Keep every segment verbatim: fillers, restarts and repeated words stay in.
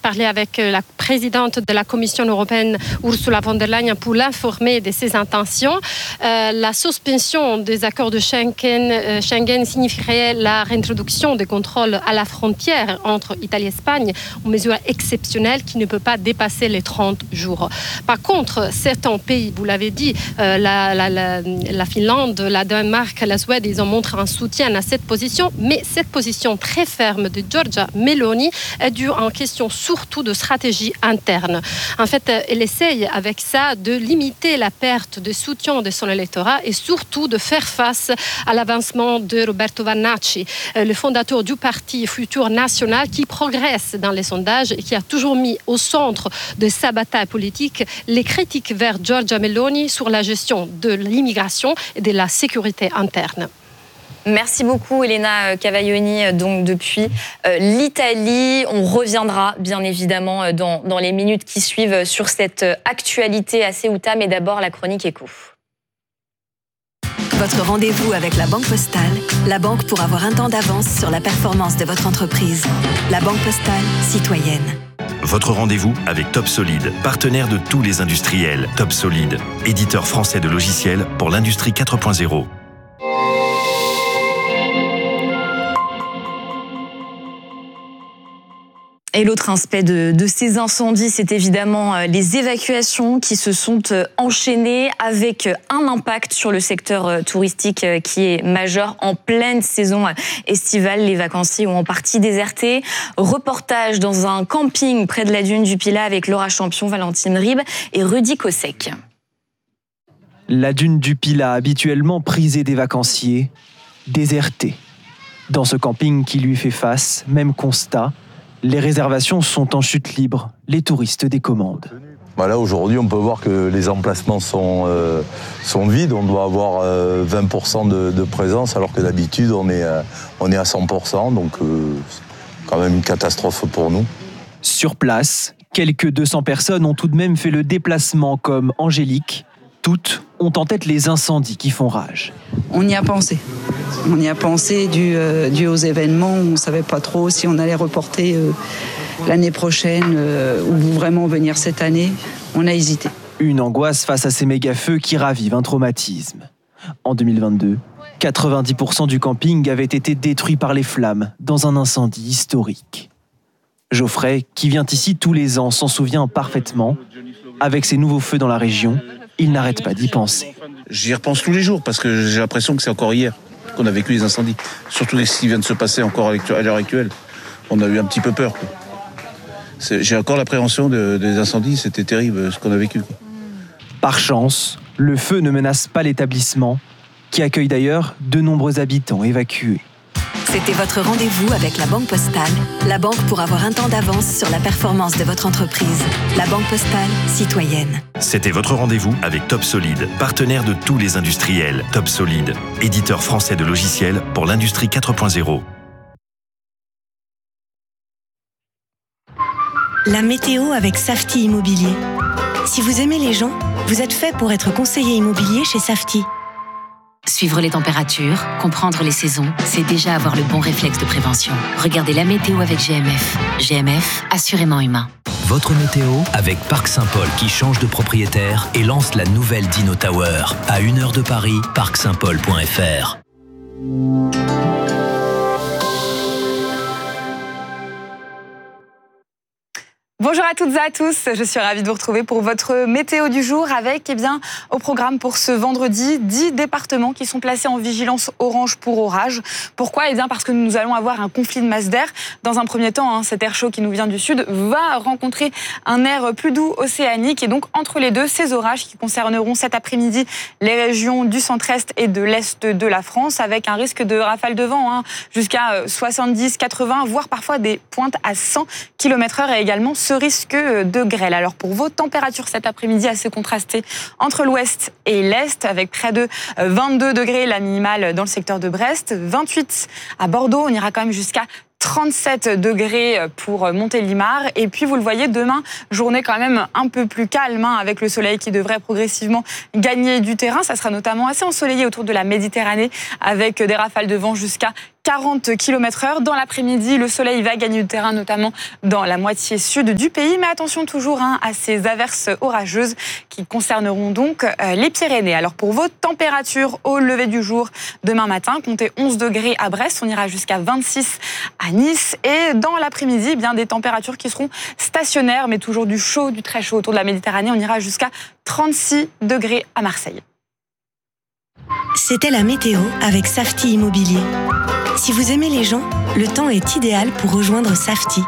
parlé avec la présidente de la Commission européenne, Ursula von der Leyen, pour l'informer de ses intentions. Euh, la suspension des accords de Schengen, euh, Schengen signifierait la réintroduction des contrôles à la frontière entre Italie et Espagne, une mesure exceptionnelle qui ne peut pas dépasser les trente jours. Par contre, certains pays, vous l'avez dit, euh, la, la, la, la Finlande, la Danemark, la Suède, ils ont montré un soutien à cette position, mais cette position très ferme de Giorgia Meloni est due en question surtout de stratégie interne. En fait, elle essaye avec ça de limiter la perte de soutien de son électorat et surtout de faire face à l'avancement de Roberto Vannacci, le fondateur du parti Futur National qui progresse dans les sondages et qui a toujours mis au centre de sa bataille politique les critiques vers Giorgia Meloni sur la gestion de l'immigration et de la sécurité interne. Merci beaucoup Elena Cavaglioni, donc depuis euh, l'Italie. On reviendra bien évidemment dans, dans les minutes qui suivent sur cette actualité à Ceuta, mais d'abord la chronique éco. Votre rendez-vous avec la Banque Postale, la banque pour avoir un temps d'avance sur la performance de votre entreprise. La Banque Postale, citoyenne. Votre rendez-vous avec Top Solid, partenaire de tous les industriels. Top Solid, éditeur français de logiciels pour l'industrie quatre point zéro. Et l'autre aspect de, de ces incendies, c'est évidemment les évacuations qui se sont enchaînées avec un impact sur le secteur touristique qui est majeur en pleine saison estivale. Les vacanciers ont en partie déserté. Reportage dans un camping près de la dune du Pilat avec Laura Champion, Valentine Ribes et Rudy Kossek. La dune du Pilat, habituellement prisée des vacanciers, désertée. Dans ce camping qui lui fait face, même constat, les réservations sont en chute libre, les touristes décommandent. Là, aujourd'hui, on peut voir que les emplacements sont, euh, sont vides. On doit avoir euh, vingt pour cent de, de présence, alors que d'habitude, on est, euh, on est à cent pour cent. Donc, euh, c'est quand même une catastrophe pour nous. Sur place, quelques deux cents personnes ont tout de même fait le déplacement, comme Angélique. Toutes ont en tête les incendies qui font rage. On y a pensé. On y a pensé dû, euh, dû aux événements. On ne savait pas trop si on allait reporter euh, l'année prochaine euh, ou vraiment venir cette année. On a hésité. Une angoisse face à ces méga-feux qui ravivent un traumatisme. En deux mille vingt-deux, quatre-vingt-dix pour cent du camping avait été détruit par les flammes dans un incendie historique. Geoffrey, qui vient ici tous les ans, s'en souvient parfaitement. Avec ces nouveaux feux dans la région, il n'arrête pas d'y penser. J'y repense tous les jours parce que j'ai l'impression que c'est encore hier qu'on a vécu les incendies. Surtout ce qui vient de se passer encore à l'heure actuelle. On a eu un petit peu peur. J'ai encore l'appréhension de, des incendies, c'était terrible ce qu'on a vécu. Par chance, le feu ne menace pas l'établissement, qui accueille d'ailleurs de nombreux habitants évacués. C'était votre rendez-vous avec la Banque Postale, la banque pour avoir un temps d'avance sur la performance de votre entreprise. La Banque Postale, citoyenne. C'était votre rendez-vous avec Top Solid, partenaire de tous les industriels. Top Solid, éditeur français de logiciels pour l'industrie quatre point zéro. La météo avec Safety Immobilier. Si vous aimez les gens, vous êtes fait pour être conseiller immobilier chez Safety. Suivre les températures, comprendre les saisons, c'est déjà avoir le bon réflexe de prévention. Regardez la météo avec G M F. G M F, assurément humain. Votre météo avec Parc Saint-Paul qui change de propriétaire et lance la nouvelle Dino Tower. À une heure de Paris, parc saint paul point f r. Bonjour à toutes et à tous, je suis ravie de vous retrouver pour votre météo du jour avec, eh bien, au programme pour ce vendredi, dix départements qui sont placés en vigilance orange pour orage. Pourquoi ? Eh bien, parce que nous allons avoir un conflit de masse d'air. Dans un premier temps, hein, cet air chaud qui nous vient du sud va rencontrer un air plus doux océanique et donc entre les deux, ces orages qui concerneront cet après-midi les régions du centre-est et de l'est de la France avec un risque de rafale de vent hein, jusqu'à soixante-dix, quatre-vingts, voire parfois des pointes à cent kilomètres heure et également ce risque de grêle. Alors pour vos températures cet après-midi assez contrastées entre l'ouest et l'est avec près de vingt-deux degrés la minimale dans le secteur de Brest, vingt-huit à Bordeaux, on ira quand même jusqu'à trente-sept degrés pour Montélimar. Et puis, vous le voyez, demain, journée quand même un peu plus calme, hein, avec le soleil qui devrait progressivement gagner du terrain. Ça sera notamment assez ensoleillé autour de la Méditerranée, avec des rafales de vent jusqu'à quarante kilomètres heure. Dans l'après-midi, le soleil va gagner du terrain, notamment dans la moitié sud du pays. Mais attention toujours hein, à ces averses orageuses qui concerneront donc euh, les Pyrénées. Alors pour vos températures au lever du jour, demain matin, comptez onze degrés à Brest, on ira jusqu'à vingt-six à Nice. Et dans l'après-midi, eh bien des températures qui seront stationnaires, mais toujours du chaud, du très chaud autour de la Méditerranée. On ira jusqu'à trente-six degrés à Marseille. C'était la météo avec Safety Immobilier. Si vous aimez les gens, le temps est idéal pour rejoindre Safety.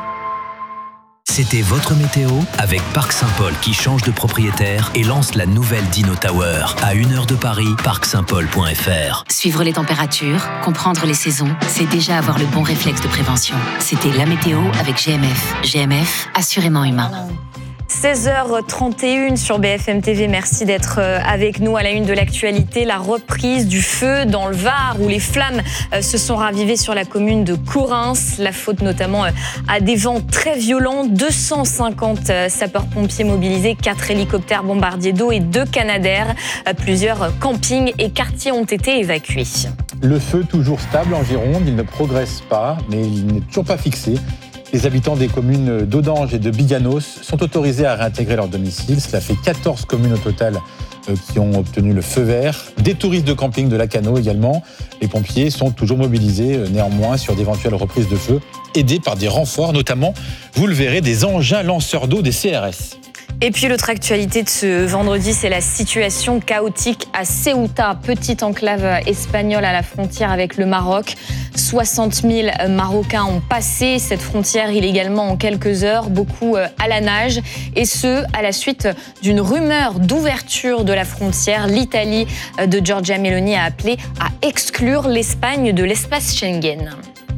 C'était votre météo avec Parc Saint-Paul qui change de propriétaire et lance la nouvelle Dino Tower à une heure de Paris, parc saint paul point f r. Suivre les températures, comprendre les saisons, c'est déjà avoir le bon réflexe de prévention. C'était la météo avec G M F. G M F, assurément humain. seize heures trente et une sur B F M T V. Merci d'être avec nous à la une de l'actualité. La reprise du feu dans le Var où les flammes se sont ravivées sur la commune de Courins. La faute notamment à des vents très violents. deux cent cinquante sapeurs-pompiers mobilisés, quatre hélicoptères bombardiers d'eau et deux Canadair. Plusieurs campings et quartiers ont été évacués. Le feu toujours stable en Gironde. Il ne progresse pas, mais il n'est toujours pas fixé. Les habitants des communes d'Audange et de Biganos sont autorisés à réintégrer leur domicile. Cela fait quatorze communes au total qui ont obtenu le feu vert. Des touristes de camping de Lacanau également. Les pompiers sont toujours mobilisés néanmoins sur d'éventuelles reprises de feu, aidés par des renforts, notamment, vous le verrez, des engins lanceurs d'eau des C R S. Et puis l'autre actualité de ce vendredi, c'est la situation chaotique à Ceuta, petite enclave espagnole à la frontière avec le Maroc. soixante mille Marocains ont passé cette frontière illégalement en quelques heures, beaucoup à la nage, et ce, à la suite d'une rumeur d'ouverture de la frontière. L'Italie de Giorgia Meloni a appelé à exclure l'Espagne de l'espace Schengen.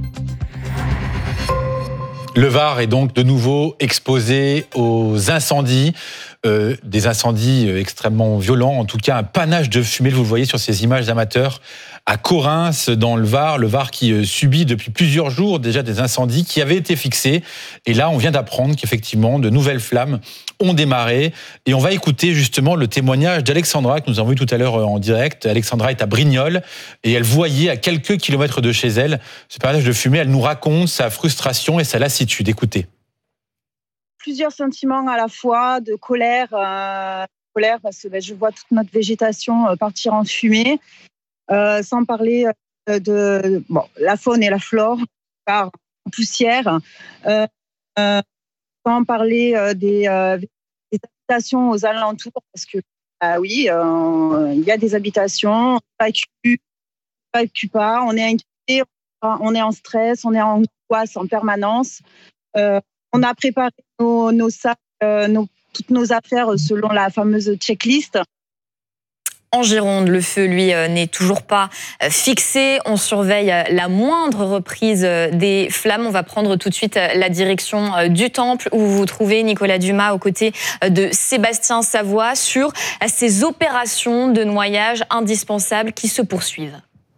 Le Var est donc de nouveau exposé aux incendies, euh, des incendies extrêmement violents, en tout cas un panache de fumée, vous le voyez sur ces images amateurs, à Courins, dans le Var, le Var qui subit depuis plusieurs jours déjà des incendies qui avaient été fixés. Et là, on vient d'apprendre qu'effectivement, de nouvelles flammes ont démarré. Et on va écouter justement le témoignage d'Alexandra, que nous avons vu tout à l'heure en direct. Alexandra est à Brignoles et elle voyait à quelques kilomètres de chez elle ce panache de fumée. Elle nous raconte sa frustration et sa lassitude. Écoutez. Plusieurs sentiments à la fois, de colère, euh, colère parce que ben, je vois toute notre végétation euh, partir en fumée. Euh, sans parler de, de bon, la faune et la flore, par poussière, euh, euh, sans parler euh, des, euh, des habitations aux alentours, parce que bah oui, euh, il y a des habitations, on évacue, on évacue pas, on est inquiet, on est en stress, on est en angoisse en permanence. Euh, on a préparé nos, nos sacs, euh, nos, toutes nos affaires selon la fameuse checklist. En Gironde, le feu, lui, n'est toujours pas fixé. On surveille la moindre reprise des flammes. On va prendre tout de suite la direction du Temple où vous vous trouvez, Nicolas Dumas, aux côtés de Sébastien Savoie, sur ces opérations de noyage indispensables qui se poursuivent.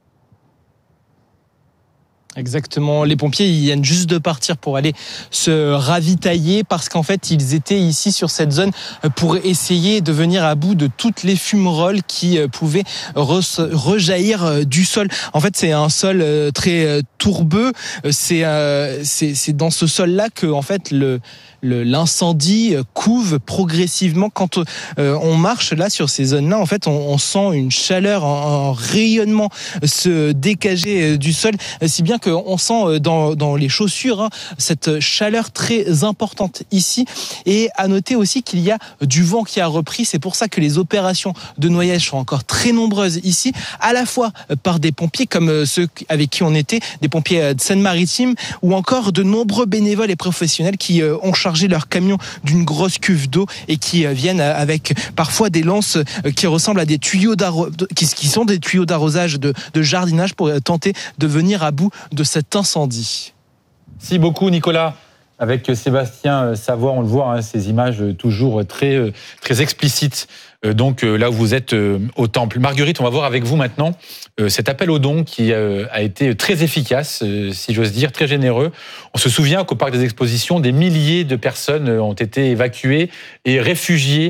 Exactement. Les pompiers, ils viennent juste de partir pour aller se ravitailler parce qu'en fait, ils étaient ici sur cette zone pour essayer de venir à bout de toutes les fumerolles qui pouvaient rejaillir du sol. En fait, c'est un sol très tourbeux. C'est, c'est, c'est dans ce sol-là que, en fait, le, le, l'incendie couve progressivement. Quand euh, on marche là sur ces zones-là, en fait, on, on sent une chaleur, un, un rayonnement se dégager du sol, si bien que on sent dans, dans les chaussures hein, cette chaleur très importante ici. Et à noter aussi qu'il y a du vent qui a repris. C'est pour ça que les opérations de noyage sont encore très nombreuses ici, à la fois par des pompiers comme ceux avec qui on était, des pompiers de Seine-Maritime, ou encore de nombreux bénévoles et professionnels qui ont chargé leur camion d'une grosse cuve d'eau et qui viennent avec parfois des lances qui ressemblent à des tuyaux d'arro- qui, qui sont des tuyaux d'arrosage, de, de jardinage pour tenter de venir à bout de cet incendie. Merci beaucoup Nicolas. Avec Sébastien Savoie, on le voit, hein, ces images toujours très, très explicites. Donc là où vous êtes au Temple. Marguerite, on va voir avec vous maintenant cet appel aux dons qui a été très efficace, si j'ose dire, très généreux. On se souvient qu'au Parc des Expositions, des milliers de personnes ont été évacuées et réfugiées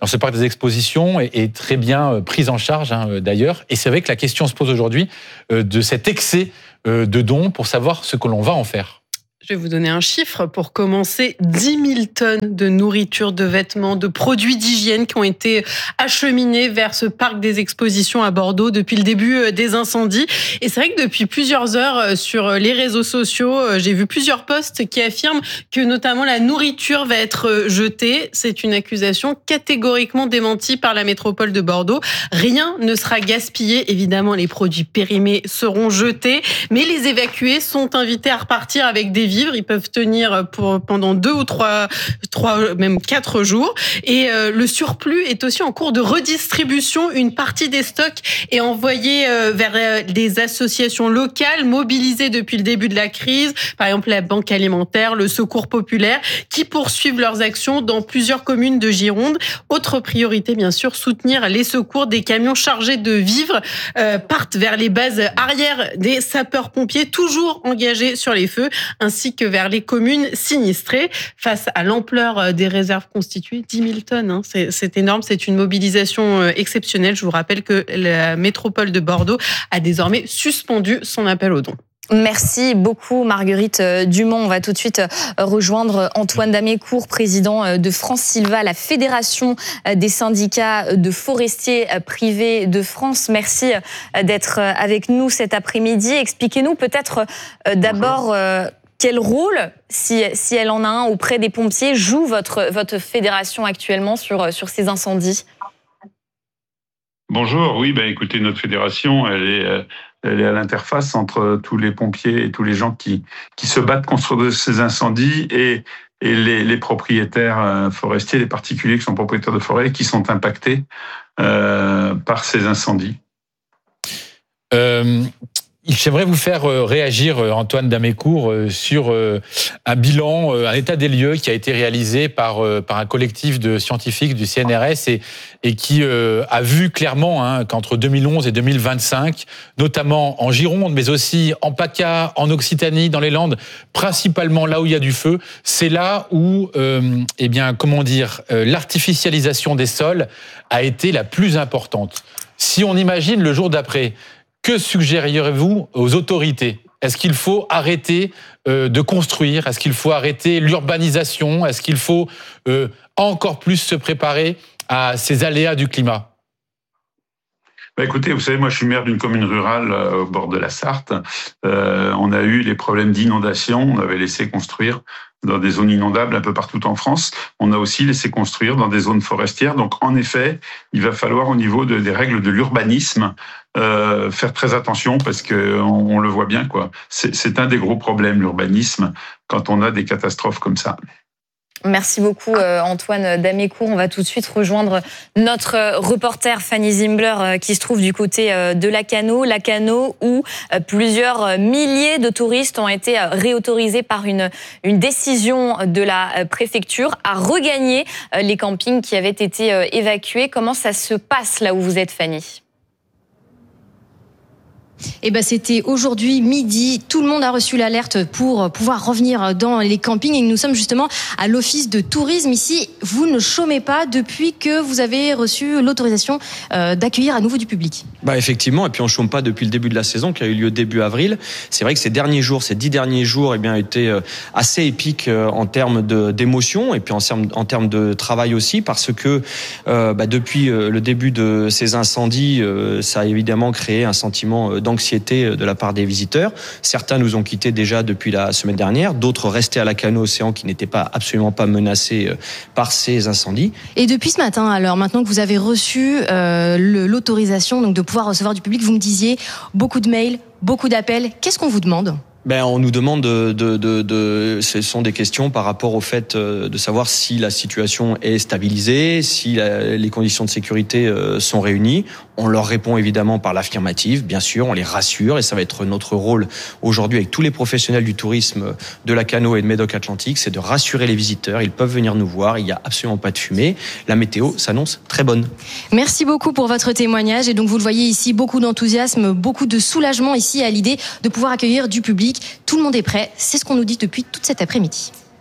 Alors, ce parc des expositions est, est très bien pris en charge, hein, d'ailleurs. Et c'est vrai que la question se pose aujourd'hui euh, de cet excès euh, de dons pour savoir ce que l'on va en faire. Je vais vous donner un chiffre pour commencer. dix mille tonnes de nourriture, de vêtements, de produits d'hygiène qui ont été acheminés vers ce parc des expositions à Bordeaux depuis le début des incendies. Et c'est vrai que depuis plusieurs heures sur les réseaux sociaux, j'ai vu plusieurs posts qui affirment que notamment la nourriture va être jetée. C'est une accusation catégoriquement démentie par la métropole de Bordeaux. Rien ne sera gaspillé. Évidemment, les produits périmés seront jetés, mais les évacués sont invités à repartir avec des vivres. Ils peuvent tenir pour, pendant deux ou trois, trois, même quatre jours. Et euh, le surplus est aussi en cours de redistribution. Une partie des stocks est envoyée euh, vers euh, des associations locales mobilisées depuis le début de la crise. Par exemple, la Banque alimentaire, le Secours populaire, qui poursuivent leurs actions dans plusieurs communes de Gironde. Autre priorité, bien sûr, soutenir les secours. Des camions chargés de vivres euh, partent vers les bases arrière des sapeurs-pompiers, toujours engagés sur les feux, ainsi que vers les communes sinistrées. Face à l'ampleur des réserves constituées, dix mille tonnes, hein, c'est, c'est énorme, c'est une mobilisation exceptionnelle. Je vous rappelle que la métropole de Bordeaux a désormais suspendu son appel aux dons. Merci beaucoup Marguerite Dumont. On va tout de suite rejoindre Antoine Damécourt, président de France Silva, la fédération des syndicats de forestiers privés de France. Merci d'être avec nous cet après-midi. Expliquez-nous peut-être d'abord Bonjour. Quel rôle, si, si elle en a un, auprès des pompiers, joue votre, votre fédération actuellement sur, sur ces incendies ? Bonjour, oui, ben écoutez, notre fédération, elle est, elle est à l'interface entre tous les pompiers et tous les gens qui, qui se battent contre ces incendies et, et les, les propriétaires forestiers, les particuliers qui sont propriétaires de forêts, qui sont impactés euh, par ces incendies. Euh... J'aimerais vous faire réagir, Antoine Damécourt, sur un bilan, un état des lieux qui a été réalisé par, par un collectif de scientifiques du C N R S et, et qui a vu clairement hein, qu'entre deux mille onze et deux mille vingt-cinq, notamment en Gironde, mais aussi en PACA, en Occitanie, dans les Landes, principalement là où il y a du feu, c'est là où, euh, eh bien, comment dire, l'artificialisation des sols a été la plus importante. Si on imagine le jour d'après, que suggéreriez-vous aux autorités ? Est-ce qu'il faut arrêter euh, de construire ? Est-ce qu'il faut arrêter l'urbanisation ? Est-ce qu'il faut euh, encore plus se préparer à ces aléas du climat ? Bah écoutez, vous savez, moi je suis maire d'une commune rurale euh, au bord de la Sarthe. Euh, on a eu les problèmes d'inondation, on avait laissé construire dans des zones inondables un peu partout en France. On a aussi laissé construire dans des zones forestières. Donc en effet, il va falloir au niveau de, des règles de l'urbanisme euh, faire très attention parce que on, on le voit bien, quoi. C'est, c'est un des gros problèmes, l'urbanisme, quand on a des catastrophes comme ça. Merci beaucoup Antoine Damécourt. On va tout de suite rejoindre notre reporter Fanny Zimbler qui se trouve du côté de Lacanau. Lacanau où plusieurs milliers de touristes ont été réautorisés par une, une décision de la préfecture à regagner les campings qui avaient été évacués. Comment ça se passe là où vous êtes, Fanny ? Eh ben, c'était aujourd'hui midi. Tout le monde a reçu l'alerte pour pouvoir revenir dans les campings. Et nous sommes justement à l'office de tourisme ici. Vous ne chômez pas depuis que vous avez reçu l'autorisation d'accueillir à nouveau du public. Bah effectivement, et puis on ne chôme pas depuis le début de la saison qui a eu lieu début avril. C'est vrai que ces derniers jours, ces dix derniers jours, eh bien, étaient assez épiques en termes de, d'émotion et puis en termes, en termes de travail aussi, parce que euh, bah, depuis le début de ces incendies, euh, ça a évidemment créé un sentiment d'anxiété anxiété de la part des visiteurs. Certains nous ont quittés déjà depuis la semaine dernière, d'autres restaient à Lacanau Océan qui n'étaient pas absolument pas menacés par ces incendies. Et depuis ce matin, alors maintenant que vous avez reçu euh, le, l'autorisation donc de pouvoir recevoir du public, vous me disiez beaucoup de mails, beaucoup d'appels. Qu'est-ce qu'on vous demande ? Ben, on nous demande de, de, de, de, ce sont des questions par rapport au fait de savoir si la situation est stabilisée, si la, les conditions de sécurité sont réunies. On leur répond évidemment par l'affirmative, bien sûr, on les rassure et ça va être notre rôle aujourd'hui avec tous les professionnels du tourisme de Lacanau et de Médoc-Atlantique, c'est de rassurer les visiteurs. Ils peuvent venir nous voir, il n'y a absolument pas de fumée. La météo s'annonce très bonne. Merci beaucoup pour votre témoignage et donc vous le voyez ici, beaucoup d'enthousiasme, beaucoup de soulagement ici à l'idée de pouvoir accueillir du public. Tout le monde est prêt, c'est ce qu'on nous dit depuis toute cet après-midi.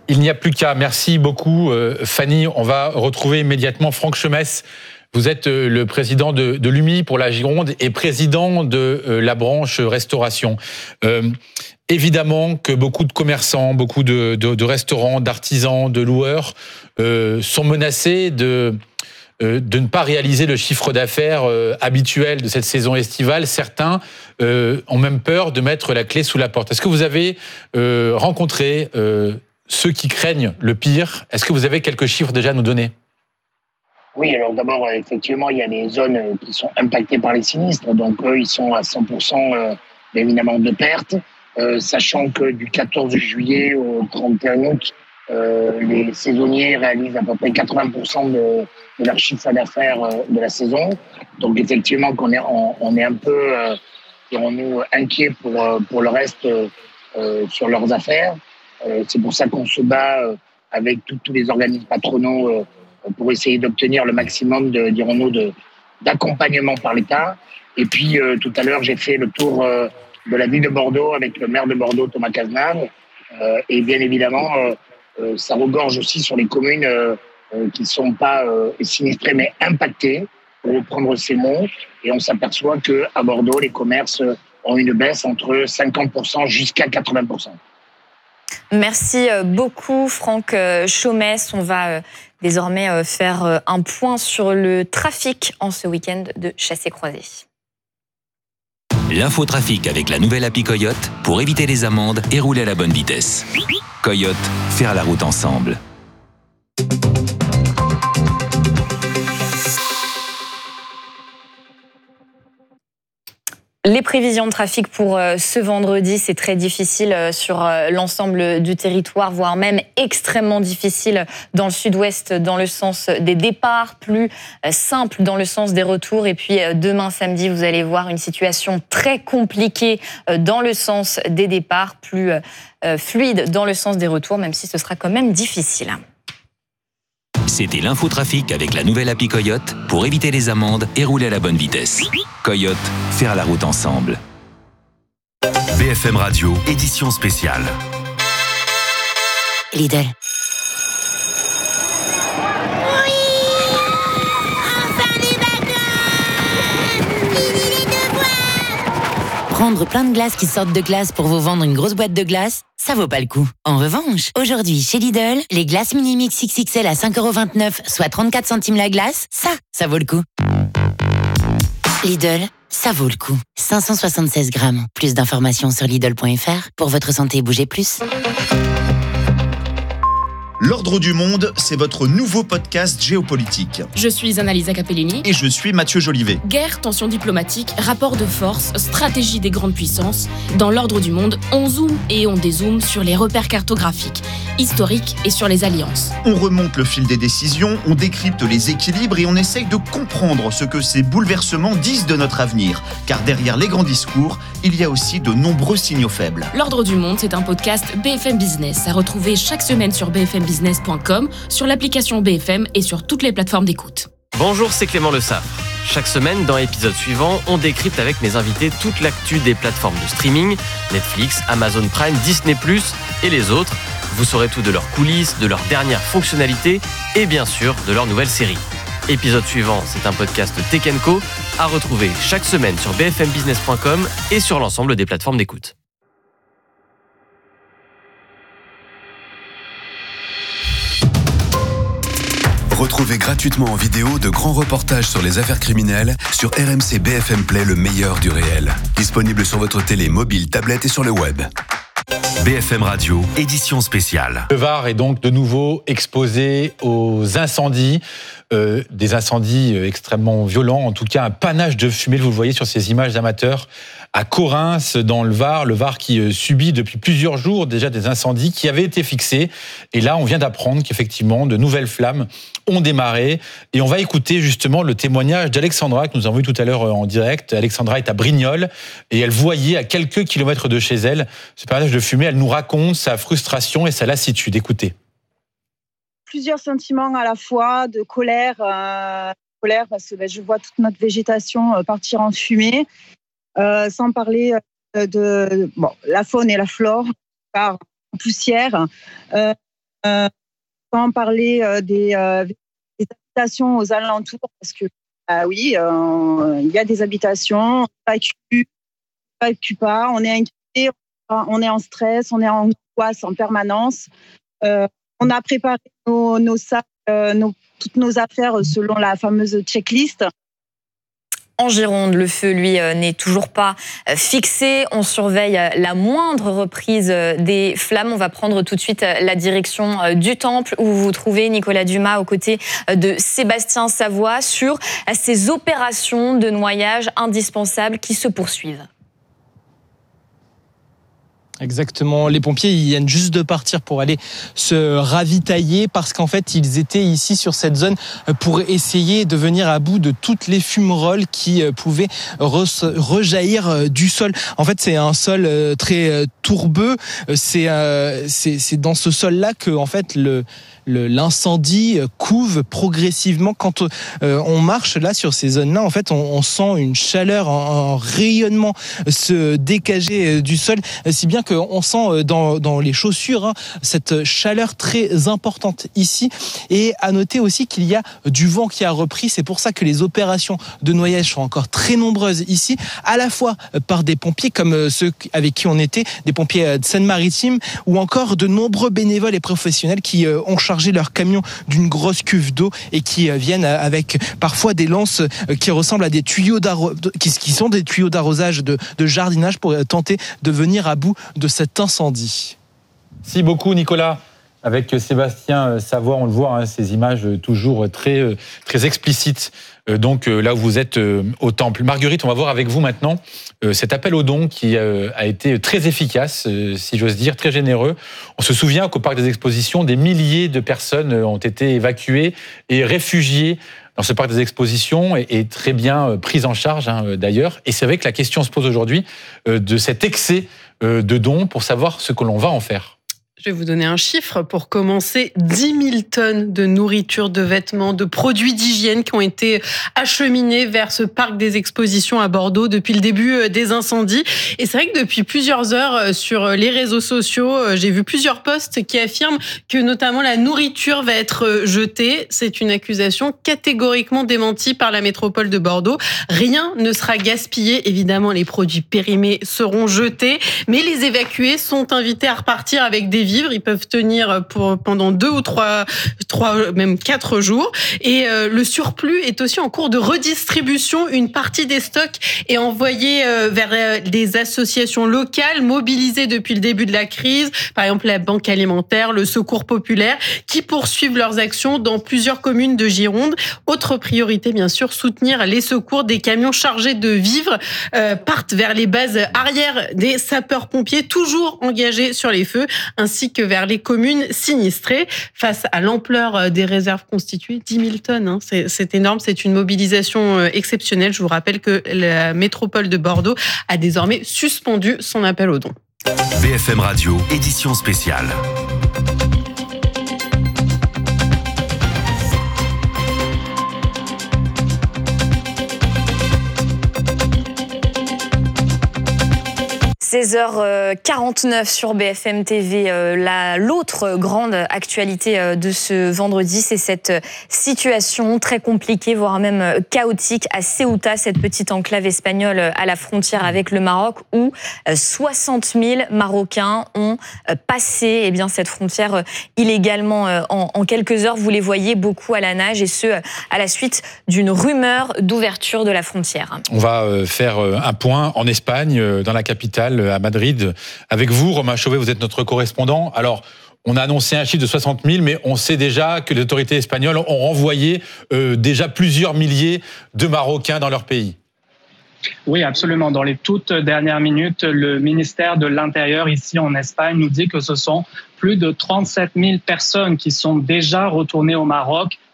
Il n'y a plus qu'à. Merci beaucoup, euh, Fanny. On va retrouver immédiatement Franck Chomès. Vous êtes euh, le président de, de l'U M I pour la Gironde et président de euh, la branche restauration. Euh, évidemment que beaucoup de commerçants, beaucoup de, de, de restaurants, d'artisans, de loueurs euh, sont menacés de... de ne pas réaliser le chiffre d'affaires euh, habituel de cette saison estivale. Certains euh, ont même peur de mettre la clé sous la porte. Est-ce que vous avez euh, rencontré euh, ceux qui craignent le pire? Est-ce que vous avez quelques chiffres déjà à nous donner? Oui, alors d'abord, effectivement, il y a des zones qui sont impactées par les sinistres. Donc, eux, ils sont à cent pour cent euh, évidemment de perte, euh, sachant que du quatorze juillet au trente et un août, euh, les saisonniers réalisent à peu près quatre-vingts pour cent de, de leur chiffre d'affaires euh, de la saison. Donc, effectivement, qu'on est, on, on est un peu, euh, dirons-nous, inquiets pour, euh, pour le reste euh, sur leurs affaires. Euh, c'est pour ça qu'on se bat euh, avec tout, tous les organismes patronaux euh, pour essayer d'obtenir le maximum de, dirons-nous, de, d'accompagnement par l'État. Et puis, euh, tout à l'heure, j'ai fait le tour euh, de la ville de Bordeaux avec le maire de Bordeaux, Thomas Cazenave. Euh, et bien évidemment, euh, euh, ça regorge aussi sur les communes euh, euh, qui ne sont pas euh, sinistrées, mais impactées, pour reprendre ces mots. Et on s'aperçoit qu'à Bordeaux, les commerces ont une baisse entre cinquante pour cent jusqu'à quatre-vingts pour cent. Merci beaucoup, Franck Chomès. On va désormais faire un point sur le trafic en ce week-end de chassé-croisé. L'infotrafic avec la nouvelle appli Coyote pour éviter les amendes et rouler à la bonne vitesse. Coyote, faire la route ensemble. Les prévisions de trafic pour ce vendredi, c'est très difficile sur l'ensemble du territoire, voire même extrêmement difficile dans le sud-ouest dans le sens des départs, plus simple dans le sens des retours. Et puis demain samedi, vous allez voir une situation très compliquée dans le sens des départs, plus fluide dans le sens des retours, même si ce sera quand même difficile. C'était l'infotrafic avec la nouvelle appli Coyote pour éviter les amendes et rouler à la bonne vitesse. Coyote, faire la route ensemble. B F M Radio, édition spéciale. Lidl. Oui, enfin les vacances. Fini les devoirs. Prendre plein de glaces qui sortent de glace pour vous vendre une grosse boîte de glace, ça vaut pas le coup. En revanche, aujourd'hui, chez Lidl, les glaces Mini-Mix X X L à cinq euros vingt-neuf, soit trente-quatre centimes la glace, ça, ça vaut le coup. Lidl, ça vaut le coup. cinq cent soixante-seize grammes. Plus d'informations sur Lidl point F R. Pour votre santé, bougez plus. L'Ordre du Monde, c'est votre nouveau podcast géopolitique. Je suis Annalisa Capellini. Et je suis Mathieu Jolivet. Guerre, tensions diplomatiques, rapports de force, stratégie des grandes puissances. Dans l'Ordre du Monde, on zoome et on dézoome sur les repères cartographiques, historiques et sur les alliances. On remonte le fil des décisions, on décrypte les équilibres et on essaye de comprendre ce que ces bouleversements disent de notre avenir. Car derrière les grands discours, il y a aussi de nombreux signaux faibles. L'Ordre du Monde, c'est un podcast B F M Business à retrouver chaque semaine sur b f m business point com, sur l'application B F M et sur toutes les plateformes d'écoute. Bonjour, c'est Clément Le Saffre. Chaque semaine, dans l'épisode suivant, on décrypte avec mes invités toute l'actu des plateformes de streaming, Netflix, Amazon Prime, Disney plus, et les autres. Vous saurez tout de leurs coulisses, de leurs dernières fonctionnalités et bien sûr de leurs nouvelles séries. Épisode suivant, c'est un podcast Tech and Co à retrouver chaque semaine sur b f m business point com et sur l'ensemble des plateformes d'écoute. Retrouvez gratuitement en vidéo de grands reportages sur les affaires criminelles sur R M C B F M Play, le meilleur du réel. Disponible sur votre télé, mobile, tablette et sur le web. B F M Radio, édition spéciale. Le Var est donc de nouveau exposé aux incendies, euh, des incendies extrêmement violents, en tout cas un panache de fumée, vous le voyez sur ces images amateurs, à Corrins, dans le Var, le Var qui subit depuis plusieurs jours déjà des incendies qui avaient été fixés. Et là, on vient d'apprendre qu'effectivement, de nouvelles flammes ont démarré. Et on va écouter justement le témoignage d'Alexandra, que nous avons vu tout à l'heure en direct. Alexandra est à Brignoles et elle voyait à quelques kilomètres de chez elle ce panache de fumée. Elle nous raconte sa frustration et sa lassitude. Écoutez. Plusieurs sentiments à la fois, de colère, euh, colère parce que ben, je vois toute notre végétation euh, partir en fumée. Euh, sans parler de bon, la faune et la flore, par poussière. Euh, Euh, sans parler euh, des, euh, des habitations aux alentours, parce que bah oui, euh, il y a des habitations, on évacue, on évacue pas, on est inquiet, on est en stress, on est en angoisse en permanence. Euh, on a préparé nos, nos sacs, euh, nos, toutes nos affaires selon la fameuse checklist. En Gironde, le feu, lui, n'est toujours pas fixé. On surveille la moindre reprise des flammes. On va prendre tout de suite la direction du Temple, où vous vous trouvez, Nicolas Dumas, aux côtés de Sébastien Savoie, sur ces opérations de noyage indispensables qui se poursuivent. Exactement. Les pompiers, ils viennent juste de partir pour aller se ravitailler parce qu'en fait, ils étaient ici sur cette zone pour essayer de venir à bout de toutes les fumerolles qui pouvaient rejaillir du sol. En fait, c'est un sol très tourbeux. C'est, c'est, c'est dans ce sol-là que, en fait, le, le, l'incendie couve progressivement. Quand on marche là sur ces zones-là, en fait, on, on sent une chaleur, un, un rayonnement se dégager du sol, si bien que on sent dans, dans les chaussures hein, cette chaleur très importante ici. Et à noter aussi qu'il y a du vent qui a repris. C'est pour ça que les opérations de noyage sont encore très nombreuses ici, à la fois par des pompiers comme ceux avec qui on était, des pompiers de Seine-Maritime, ou encore de nombreux bénévoles et professionnels qui ont chargé leur camion d'une grosse cuve d'eau et qui viennent avec parfois des lances qui ressemblent à des tuyaux d'arrosage, qui, qui sont des tuyaux d'arrosage de, de jardinage pour tenter de venir à bout de cet incendie. Merci beaucoup Nicolas. Avec Sébastien Savoie, on le voit, hein, ces images toujours très, très explicites. Donc là où vous êtes au Temple. Marguerite, on va voir avec vous maintenant cet appel aux dons qui a été très efficace, si j'ose dire, très généreux. On se souvient qu'au Parc des Expositions, des milliers de personnes ont été évacuées et réfugiées dans ce Parc des Expositions et très bien prises en charge hein, d'ailleurs. Et c'est vrai que la question se pose aujourd'hui de cet excès de dons pour savoir ce que l'on va en faire. Je vais vous donner un chiffre pour commencer. dix mille tonnes de nourriture, de vêtements, de produits d'hygiène qui ont été acheminés vers ce parc des expositions à Bordeaux depuis le début des incendies. Et c'est vrai que depuis plusieurs heures sur les réseaux sociaux, j'ai vu plusieurs posts qui affirment que notamment la nourriture va être jetée. C'est une accusation catégoriquement démentie par la métropole de Bordeaux. Rien ne sera gaspillé. Évidemment, les produits périmés seront jetés, mais les évacués sont invités à repartir avec des vivres. Ils peuvent tenir pour, pendant deux ou trois, trois, même quatre jours. Et euh, le surplus est aussi en cours de redistribution. Une partie des stocks est envoyée euh, vers euh, des associations locales mobilisées depuis le début de la crise. Par exemple, la Banque alimentaire, le Secours populaire, qui poursuivent leurs actions dans plusieurs communes de Gironde. Autre priorité, bien sûr, soutenir les secours. Des camions chargés de vivres euh, partent vers les bases arrière des sapeurs-pompiers, toujours engagés sur les feux, ainsi que vers les communes sinistrées. Face à l'ampleur des réserves constituées, dix mille tonnes, hein, c'est, c'est énorme, c'est une mobilisation exceptionnelle. Je vous rappelle que la métropole de Bordeaux a désormais suspendu son appel aux dons. B F M Radio, édition spéciale. seize heures quarante-neuf sur B F M T V. La, l'autre grande actualité de ce vendredi, c'est cette situation très compliquée, voire même chaotique à Ceuta, cette petite enclave espagnole à la frontière avec le Maroc, où soixante mille Marocains ont passé eh bien, cette frontière illégalement en, en quelques heures. Vous les voyez beaucoup à la nage, et ce, à la suite d'une rumeur d'ouverture de la frontière. On va faire un point en Espagne, dans la capitale, à Madrid, avec vous. Romain Chauvet, vous êtes notre correspondant. Alors, on a annoncé un chiffre de soixante mille, mais on sait déjà que les autorités espagnoles ont renvoyé euh, déjà plusieurs milliers de Marocains dans leur pays. Oui, absolument. Dans les toutes dernières minutes, le ministère de l'Intérieur ici en Espagne nous dit que ce sont plus de trente-sept mille personnes qui sont déjà retournées au Maroc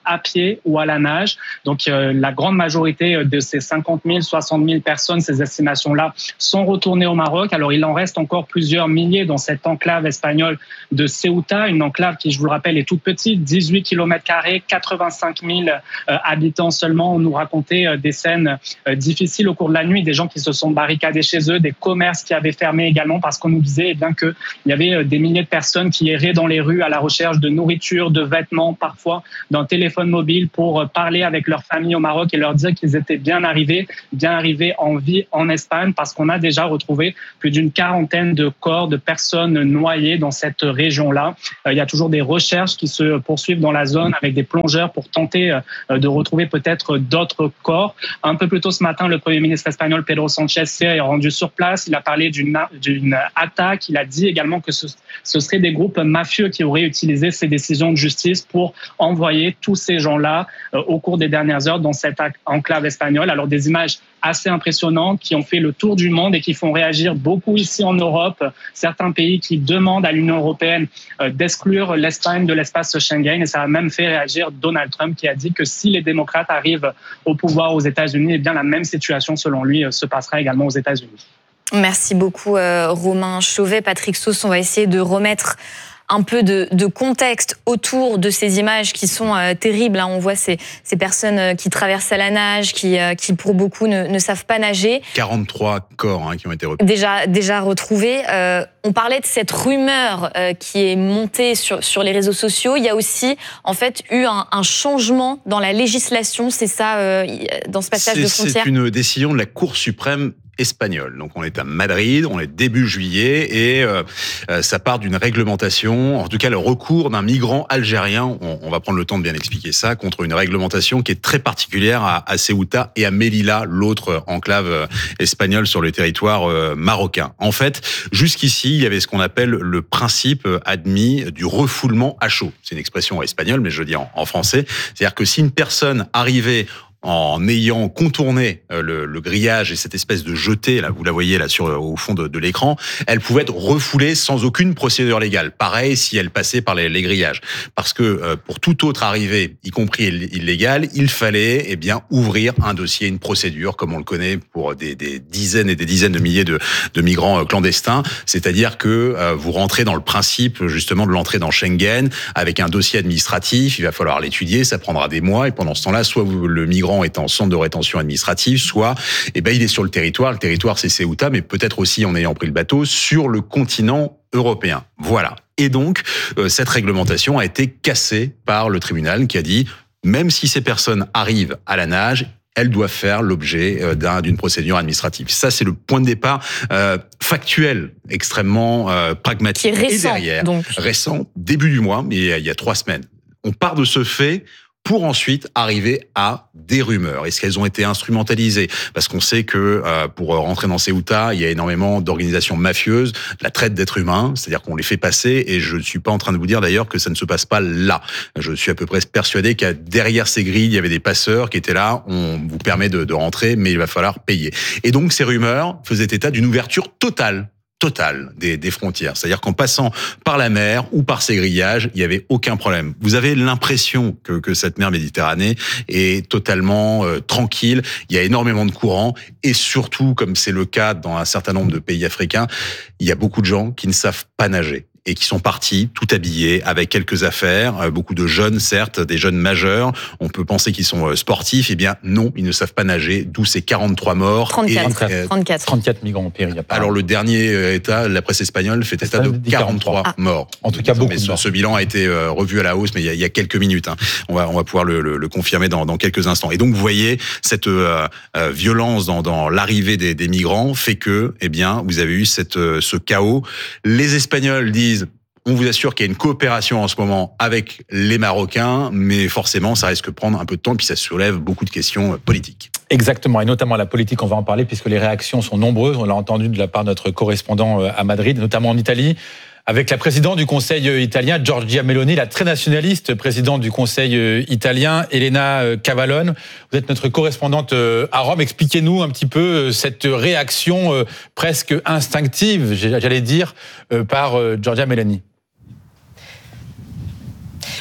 à pied ou à la nage. Donc euh, la grande majorité de ces cinquante mille, soixante mille personnes, ces estimations-là, sont retournées au Maroc. Alors il en reste encore plusieurs milliers dans cette enclave espagnole de Ceuta, une enclave qui, je vous le rappelle, est toute petite, dix-huit kilomètres carrés, quatre-vingt-cinq mille euh, habitants seulement. On nous racontait euh, des scènes euh, difficiles au cours de la nuit, des gens qui se sont barricadés chez eux, des commerces qui avaient fermé également parce qu'on nous disait eh bien, qu'il y avait euh, des milliers de personnes qui erraient dans les rues à la recherche de nourriture, de vêtements, parfois d'un téléphone mobile pour euh, parler avec leur famille au Maroc et leur dire qu'ils étaient bien arrivés, bien arrivés en vie en Espagne, parce qu'on a déjà retrouvé plus d'une quarantaine de corps de personnes noyées dans cette région-là. Euh, il y a toujours des recherches qui se poursuivent dans la zone avec des plongeurs pour tenter euh, de retrouver peut-être d'autres corps. Un peu plus tôt ce matin, le Premier ministre espagnol Pedro Sánchez s'est rendu sur place. Il a parlé d'une, d'une attaque. Il a dit également que ce, ce seraient des groupes mafieux qui auraient utilisé ces décisions de justice pour envoyer tous ces gens-là euh, au cours des dernières heures dans cette enclave espagnole. Alors des images assez impressionnantes qui ont fait le tour du monde et qui font réagir beaucoup ici en Europe. Certains pays qui demandent à l'Union européenne euh, d'exclure l'Espagne de l'espace Schengen, et ça a même fait réagir Donald Trump qui a dit que si les démocrates arrivent au pouvoir aux États-Unis, eh bien la même situation selon lui se passera également aux États-Unis. Merci beaucoup euh, Romain Chauvet. Patrick Sauce, on va essayer de remettre un peu de, de contexte autour de ces images qui sont euh, terribles. Hein. On voit ces, ces personnes qui traversent à la nage, qui, euh, qui pour beaucoup ne, ne savent pas nager. quarante-trois corps hein, qui ont été retrouvés. Déjà, déjà retrouvés. Euh, on parlait de cette rumeur euh, qui est montée sur, sur les réseaux sociaux. Il y a aussi en fait eu un, un changement dans la législation. C'est ça, euh, dans ce passage c'est, de frontière. C'est une décision de la Cour suprême espagnole. Donc on est à Madrid, on est début juillet et euh, ça part d'une réglementation, en tout cas le recours d'un migrant algérien, on, on va prendre le temps de bien expliquer ça, contre une réglementation qui est très particulière à, à Ceuta et à Melilla, l'autre enclave espagnole sur le territoire euh, marocain. En fait, jusqu'ici, il y avait ce qu'on appelle le principe admis du refoulement à chaud. C'est une expression espagnole, mais je le dis en, en français. C'est-à-dire que si une personne arrivait en ayant contourné le, le grillage et cette espèce de jetée, là, vous la voyez là sur au fond de, de l'écran, elle pouvait être refoulée sans aucune procédure légale. Pareil si elle passait par les, les grillages, parce que euh, pour toute autre arrivée, y compris illégale, il fallait eh bien ouvrir un dossier, une procédure, comme on le connaît pour des, des dizaines et des dizaines de milliers de, de migrants clandestins. C'est-à-dire que euh, vous rentrez dans le principe justement de l'entrée dans Schengen avec un dossier administratif. Il va falloir l'étudier, ça prendra des mois, et pendant ce temps-là, soit vous, le migrant est en centre de rétention administrative, soit eh ben, il est sur le territoire. Le territoire, c'est Ceuta, mais peut-être aussi, en ayant pris le bateau, sur le continent européen. Voilà. Et donc, euh, cette réglementation a été cassée par le tribunal qui a dit, même si ces personnes arrivent à la nage, elles doivent faire l'objet euh, d'un, d'une procédure administrative. Ça, c'est le point de départ euh, factuel, extrêmement euh, pragmatique. Qui est récent, et derrière, donc. récent, début du mois, mais il y a, il y a trois semaines. On part de ce fait pour ensuite arriver à des rumeurs. Est-ce qu'elles ont été instrumentalisées ? Parce qu'on sait que euh, pour rentrer dans Ceuta, il y a énormément d'organisations mafieuses, la traite d'êtres humains, c'est-à-dire qu'on les fait passer, et je ne suis pas en train de vous dire d'ailleurs que ça ne se passe pas là. Je suis à peu près persuadé qu'il y a derrière ces grilles, il y avait des passeurs qui étaient là, on vous permet de, de rentrer, mais il va falloir payer. Et donc ces rumeurs faisaient état d'une ouverture totale totale des, des frontières. C'est-à-dire qu'en passant par la mer ou par ces grillages, il n'y avait aucun problème. Vous avez l'impression que, que cette mer Méditerranée est totalement euh, tranquille. Il y a énormément de courants et surtout, comme c'est le cas dans un certain nombre de pays africains, il y a beaucoup de gens qui ne savent pas nager et qui sont partis tout habillés avec quelques affaires, beaucoup de jeunes certes, des jeunes majeurs, on peut penser qu'ils sont sportifs, eh bien non, ils ne savent pas nager, d'où ces quarante-trois morts. trente-quatre, et, trente-quatre. trente-quatre migrants ont péri. Alors le dernier état, la presse espagnole fait état de quarante-trois ah. morts. En tout cas, beaucoup mais de ce, morts. ce bilan a été revu à la hausse, mais il y a, il y a quelques minutes. Hein. On va, on va pouvoir le, le, le confirmer dans, dans quelques instants. Et donc vous voyez, cette euh, euh, violence dans, dans l'arrivée des, des migrants fait que, eh bien, vous avez eu cette, euh, ce chaos. Les Espagnols disent, on vous assure qu'il y a une coopération en ce moment avec les Marocains, mais forcément, ça risque de prendre un peu de temps, puis ça soulève beaucoup de questions politiques. Exactement, et notamment la politique, on va en parler, puisque les réactions sont nombreuses. On l'a entendu de la part de notre correspondant à Madrid, notamment en Italie, avec la présidente du Conseil italien, Giorgia Meloni, la très nationaliste présidente du Conseil italien, Elena Cavallone. Vous êtes notre correspondante à Rome. Expliquez-nous un petit peu cette réaction presque instinctive, j'allais dire, par Giorgia Meloni.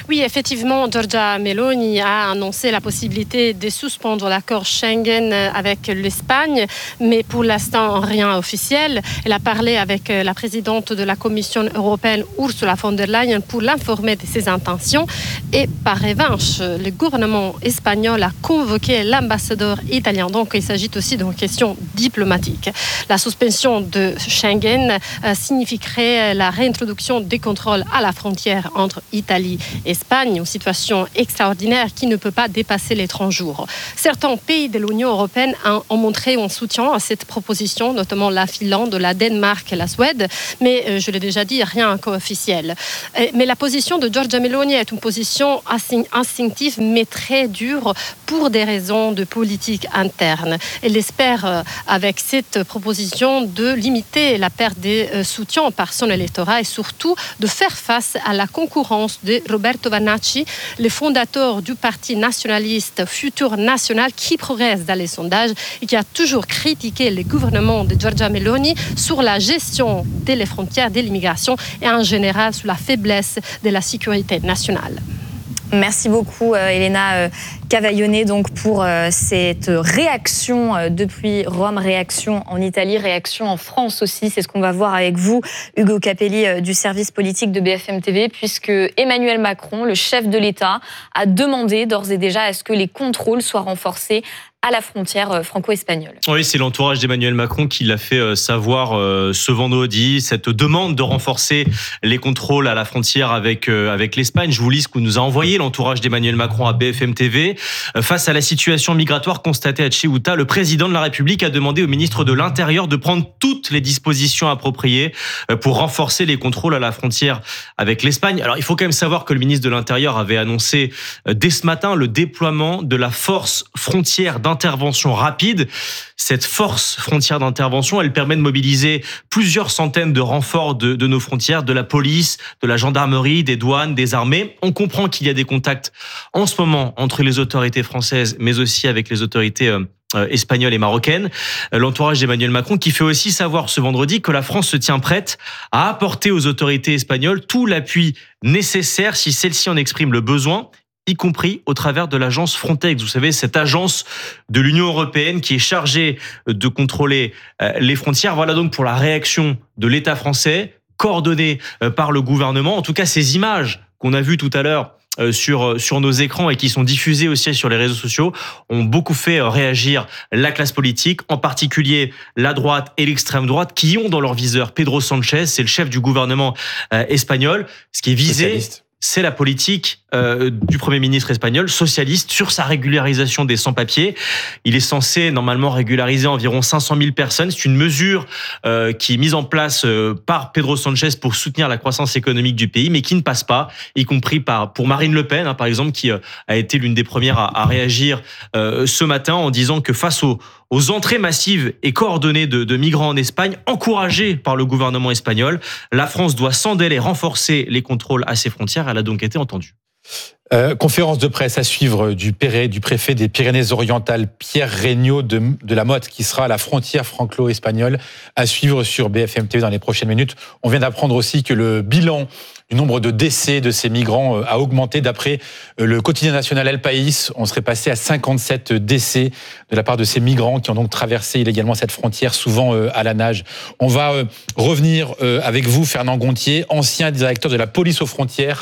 Oui, effectivement, Giorgia Meloni a annoncé la possibilité de suspendre l'accord Schengen avec l'Espagne, mais pour l'instant, rien officiel. Elle a parlé avec la présidente de la Commission européenne, Ursula von der Leyen, pour l'informer de ses intentions. Et par revanche, le gouvernement espagnol a convoqué l'ambassadeur italien. Donc, il s'agit aussi d'une question diplomatique. La suspension de Schengen euh, signifierait la réintroduction des contrôles à la frontière entre Italie et Espagne, une situation extraordinaire qui ne peut pas dépasser les trente jours. Certains pays de l'Union européenne ont montré un soutien à cette proposition, notamment la Finlande, la Danemark et la Suède, mais euh, je l'ai déjà dit, rien encore officiel. Mais la position de Giorgia Meloni est une position instinctive mais très dure pour des raisons de politique interne. Elle espère, euh, avec cette proposition, de limiter la perte des euh, soutiens par son électorat et surtout de faire face à la concurrence de Roberto Vannacci, le fondateur du parti nationaliste Futur National qui progresse dans les sondages et qui a toujours critiqué le gouvernement de Giorgia Meloni sur la gestion des frontières, de l'immigration et en général sur la faiblesse de la sécurité nationale. Merci beaucoup, euh, Elena euh, Cavaillonnet, donc pour euh, cette réaction euh, depuis Rome, réaction en Italie, réaction en France aussi. C'est ce qu'on va voir avec vous, Hugo Capelli, euh, du service politique de B F M T V, puisque Emmanuel Macron, le chef de l'État, a demandé d'ores et déjà à ce que les contrôles soient renforcés à la frontière franco-espagnole. Oui, c'est l'entourage d'Emmanuel Macron qui l'a fait savoir ce vendredi, cette demande de renforcer les contrôles à la frontière avec avec l'Espagne. Je vous lis ce que nous a envoyé l'entourage d'Emmanuel Macron à B F M T V. Face à la situation migratoire constatée à Ceuta, le président de la République a demandé au ministre de l'Intérieur de prendre toutes les dispositions appropriées pour renforcer les contrôles à la frontière avec l'Espagne. Alors, il faut quand même savoir que le ministre de l'Intérieur avait annoncé dès ce matin le déploiement de la force frontière d'intervention rapide. Cette force frontière d'intervention, elle permet de mobiliser plusieurs centaines de renforts de, de nos frontières, de la police, de la gendarmerie, des douanes, des armées. On comprend qu'il y a des contacts en ce moment entre les autorités françaises, mais aussi avec les autorités euh, espagnole et marocaine. L'entourage d'Emmanuel Macron qui fait aussi savoir ce vendredi que la France se tient prête à apporter aux autorités espagnoles tout l'appui nécessaire si celles-ci en expriment le besoin, y compris au travers de l'agence Frontex. Vous savez, cette agence de l'Union européenne qui est chargée de contrôler les frontières. Voilà donc pour la réaction de l'État français, coordonnée par le gouvernement. En tout cas, ces images qu'on a vues tout à l'heure sur sur nos écrans et qui sont diffusées aussi sur les réseaux sociaux ont beaucoup fait réagir la classe politique, en particulier la droite et l'extrême droite, qui ont dans leur viseur Pedro Sanchez, c'est le chef du gouvernement espagnol. Ce qui est visé, socialiste, c'est la politique euh, du Premier ministre espagnol, socialiste, sur sa régularisation des sans-papiers. Il est censé normalement régulariser environ cinq cent mille personnes. C'est une mesure euh, qui est mise en place euh, par Pedro Sanchez pour soutenir la croissance économique du pays, mais qui ne passe pas, y compris par pour Marine Le Pen, hein, par exemple, qui euh, a été l'une des premières à, à réagir euh, ce matin en disant que face aux, aux entrées massives et coordonnées de, de migrants en Espagne, encouragées par le gouvernement espagnol, la France doit sans délai renforcer les contrôles à ses frontières. Elle a donc été entendue. Euh, conférence de presse à suivre du, Péré, du préfet des Pyrénées-Orientales, Pierre Regnault de, de la Motte, qui sera à la frontière franco-espagnole, à suivre sur B F M T V dans les prochaines minutes. On vient d'apprendre aussi que le bilan du nombre de décès de ces migrants a augmenté. D'après le quotidien national El País, on serait passé à cinquante-sept décès de la part de ces migrants qui ont donc traversé illégalement cette frontière, souvent à la nage. On va revenir avec vous, Fernand Gontier, ancien directeur de la police aux frontières,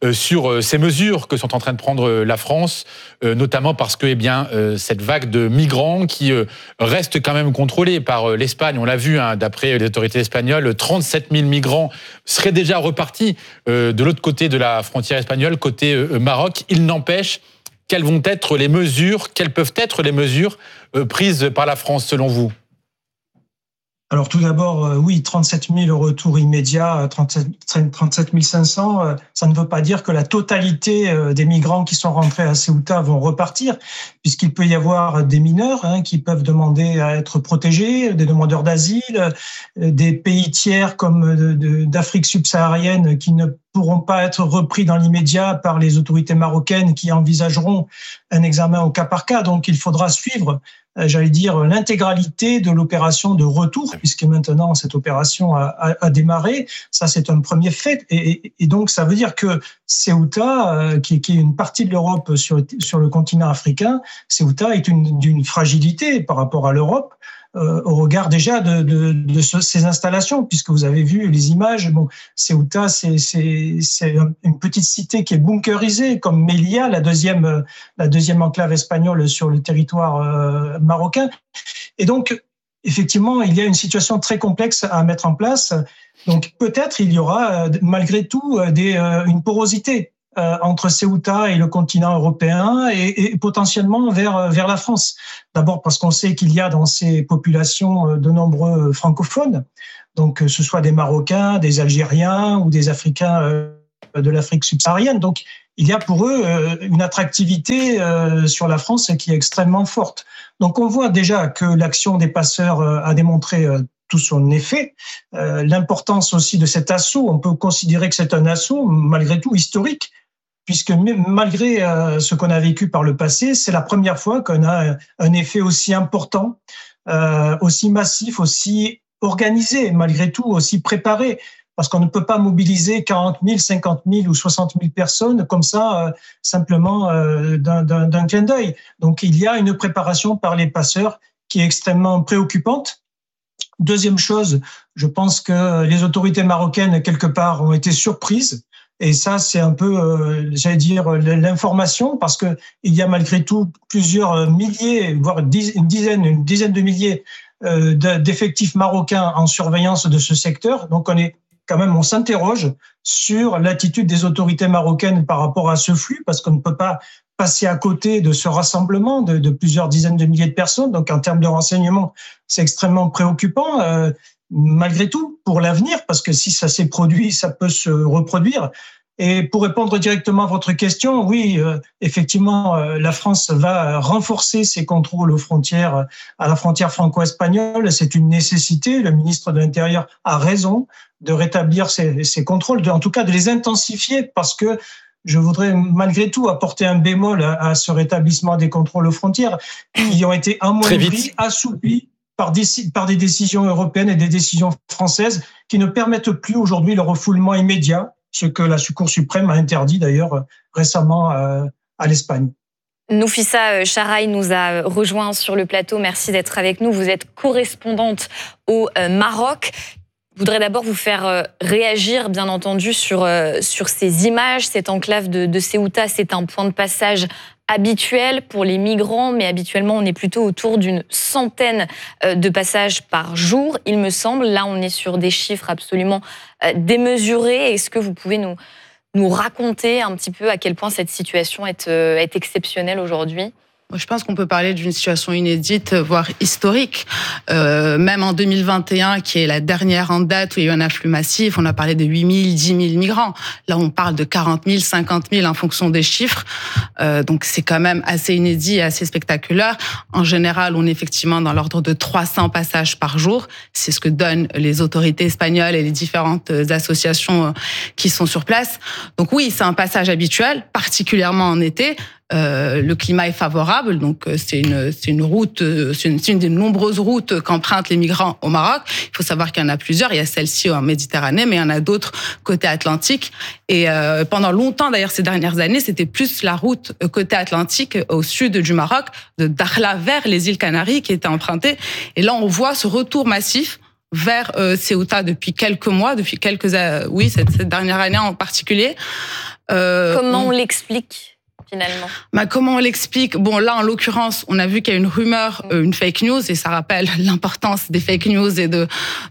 sur ces mesures que sont en train de prendre la France, notamment parce que eh bien, cette vague de migrants qui reste quand même contrôlée par l'Espagne, on l'a vu, hein, d'après les autorités espagnoles, trente-sept mille migrants seraient déjà repartis de l'autre côté de la frontière espagnole, côté Maroc. Il n'empêche, quelles vont être les mesures, quelles peuvent être les mesures prises par la France selon vous ? Alors tout d'abord, oui, trente-sept mille au retour immédiat, trente-sept mille cinq cents, ça ne veut pas dire que la totalité des migrants qui sont rentrés à Ceuta vont repartir, puisqu'il peut y avoir des mineurs hein, qui peuvent demander à être protégés, des demandeurs d'asile, des pays tiers comme d'Afrique subsaharienne qui ne pourront pas être repris dans l'immédiat par les autorités marocaines qui envisageront un examen au cas par cas. Donc, il faudra suivre, euh, j'allais dire, l'intégralité de l'opération de retour, puisque maintenant cette opération a, a, a démarré. Ça, c'est un premier fait. Et, et donc, ça veut dire que Ceuta, euh, qui, qui est une partie de l'Europe sur, sur le continent africain, Ceuta est une, d'une fragilité par rapport à l'Europe. Euh, au regard déjà de, de, de ce, ces installations, puisque vous avez vu les images. Bon, Ceuta, c'est, c'est, c'est une petite cité qui est bunkerisée, comme Melilla, la deuxième, la deuxième enclave espagnole sur le territoire euh, marocain. Et donc, effectivement, il y a une situation très complexe à mettre en place. Donc, peut-être il y aura, malgré tout, des, euh, une porosité Euh, entre Ceuta et le continent européen et, et potentiellement vers, vers la France. D'abord parce qu'on sait qu'il y a dans ces populations de nombreux francophones, donc que ce soit des Marocains, des Algériens ou des Africains euh, de l'Afrique subsaharienne. Donc il y a pour eux euh, une attractivité euh, sur la France qui est extrêmement forte. Donc on voit déjà que l'action des passeurs euh, a démontré euh, tout son effet. Euh, l'importance aussi de cet assaut, on peut considérer que c'est un assaut malgré tout historique, puisque malgré euh, ce qu'on a vécu par le passé, c'est la première fois qu'on a un effet aussi important, euh, aussi massif, aussi organisé, malgré tout aussi préparé, parce qu'on ne peut pas mobiliser quarante mille, cinquante mille ou soixante mille personnes comme ça, euh, simplement euh, d'un, d'un, d'un clin d'œil. Donc il y a une préparation par les passeurs qui est extrêmement préoccupante. Deuxième chose, je pense que les autorités marocaines, quelque part, ont été surprises. Et ça, c'est un peu, euh, j'allais dire, l'information, parce que il y a malgré tout plusieurs milliers, voire une dizaine, une dizaine de milliers euh, d'effectifs marocains en surveillance de ce secteur. Donc, on est quand même, on s'interroge sur l'attitude des autorités marocaines par rapport à ce flux, parce qu'on ne peut pas passer à côté de ce rassemblement de, de plusieurs dizaines de milliers de personnes. Donc, en termes de renseignement, c'est extrêmement préoccupant. Euh, malgré tout, pour l'avenir, parce que si ça s'est produit, ça peut se reproduire. Et pour répondre directement à votre question, oui, euh, effectivement, euh, la France va renforcer ses contrôles aux frontières, à la frontière franco-espagnole. C'est une nécessité. Le ministre de l'Intérieur a raison de rétablir ces, ces contrôles, de, en tout cas de les intensifier, parce que je voudrais malgré tout apporter un bémol à, à ce rétablissement des contrôles aux frontières qui ont été amoindris, assouplis par des, par des décisions européennes et des décisions françaises qui ne permettent plus aujourd'hui le refoulement immédiat, ce que la Cour suprême a interdit d'ailleurs récemment à l'Espagne. Noufissa Charaï nous a rejoint sur le plateau. Merci d'être avec nous. Vous êtes correspondante au Maroc. Je voudrais d'abord vous faire réagir, bien entendu, sur, sur ces images. Cette enclave de, de Ceuta, c'est un point de passage habituel pour les migrants, mais habituellement, on est plutôt autour d'une centaine de passages par jour, il me semble. Là, on est sur des chiffres absolument démesurés. Est-ce que vous pouvez nous, nous raconter un petit peu à quel point cette situation est, est exceptionnelle aujourd'hui ? Je pense qu'on peut parler d'une situation inédite, voire historique. Euh, même en deux mille vingt et un, qui est la dernière en date où il y a eu un afflux massif, on a parlé de huit mille, dix mille migrants. Là, on parle de quarante mille, cinquante mille en fonction des chiffres. Euh, donc, c'est quand même assez inédit et assez spectaculaire. En général, on est effectivement dans l'ordre de trois cents passages par jour. C'est ce que donnent les autorités espagnoles et les différentes associations qui sont sur place. Donc oui, c'est un passage habituel, particulièrement en été. Euh, le climat est favorable, donc c'est une c'est une route, c'est une, c'est une des nombreuses routes qu'empruntent les migrants au Maroc. Il faut savoir qu'il y en a plusieurs. Il y a celle-ci en Méditerranée, mais il y en a d'autres côté Atlantique. Et euh, pendant longtemps, d'ailleurs, ces dernières années, c'était plus la route côté Atlantique au sud du Maroc, de Dakhla vers les îles Canaries, qui était empruntée. Et là, on voit ce retour massif vers euh, Ceuta depuis quelques mois, depuis quelques euh, oui cette, cette dernière année en particulier. Euh, Comment on, on l'explique? Finalement. Bah, comment on l'explique ? Bon, là, en l'occurrence, on a vu qu'il y a une rumeur, euh, une fake news, et ça rappelle l'importance des fake news et de,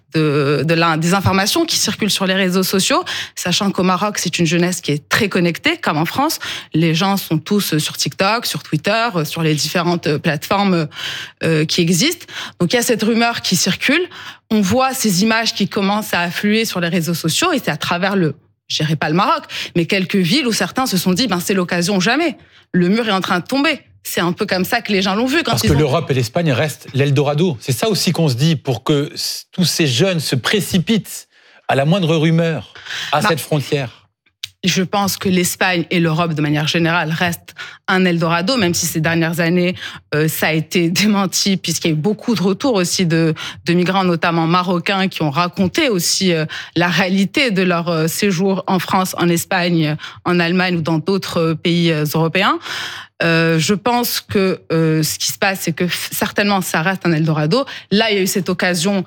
de, de la, des informations qui circulent sur les réseaux sociaux, sachant qu'au Maroc, c'est une jeunesse qui est très connectée, comme en France. Les gens sont tous sur TikTok, sur Twitter, sur les différentes plateformes euh, qui existent. Donc, il y a cette rumeur qui circule. On voit ces images qui commencent à affluer sur les réseaux sociaux, et c'est à travers le je dirais pas le Maroc, mais quelques villes où certains se sont dit, ben c'est l'occasion ou jamais. Le mur est en train de tomber. C'est un peu comme ça que les gens l'ont vu. Quand Parce ils que ont... l'Europe et l'Espagne restent l'Eldorado. C'est ça aussi qu'on se dit, pour que tous ces jeunes se précipitent à la moindre rumeur à bah, cette frontière. Je pense que l'Espagne et l'Europe, de manière générale, restent un Eldorado, même si ces dernières années, euh, ça a été démenti, puisqu'il y a eu beaucoup de retours aussi de, de migrants, notamment marocains, qui ont raconté aussi euh, la réalité de leur euh, séjour en France, en Espagne, en Allemagne ou dans d'autres pays euh, européens. Euh, je pense que euh, ce qui se passe, c'est que f- certainement, ça reste un Eldorado. Là, il y a eu cette occasion.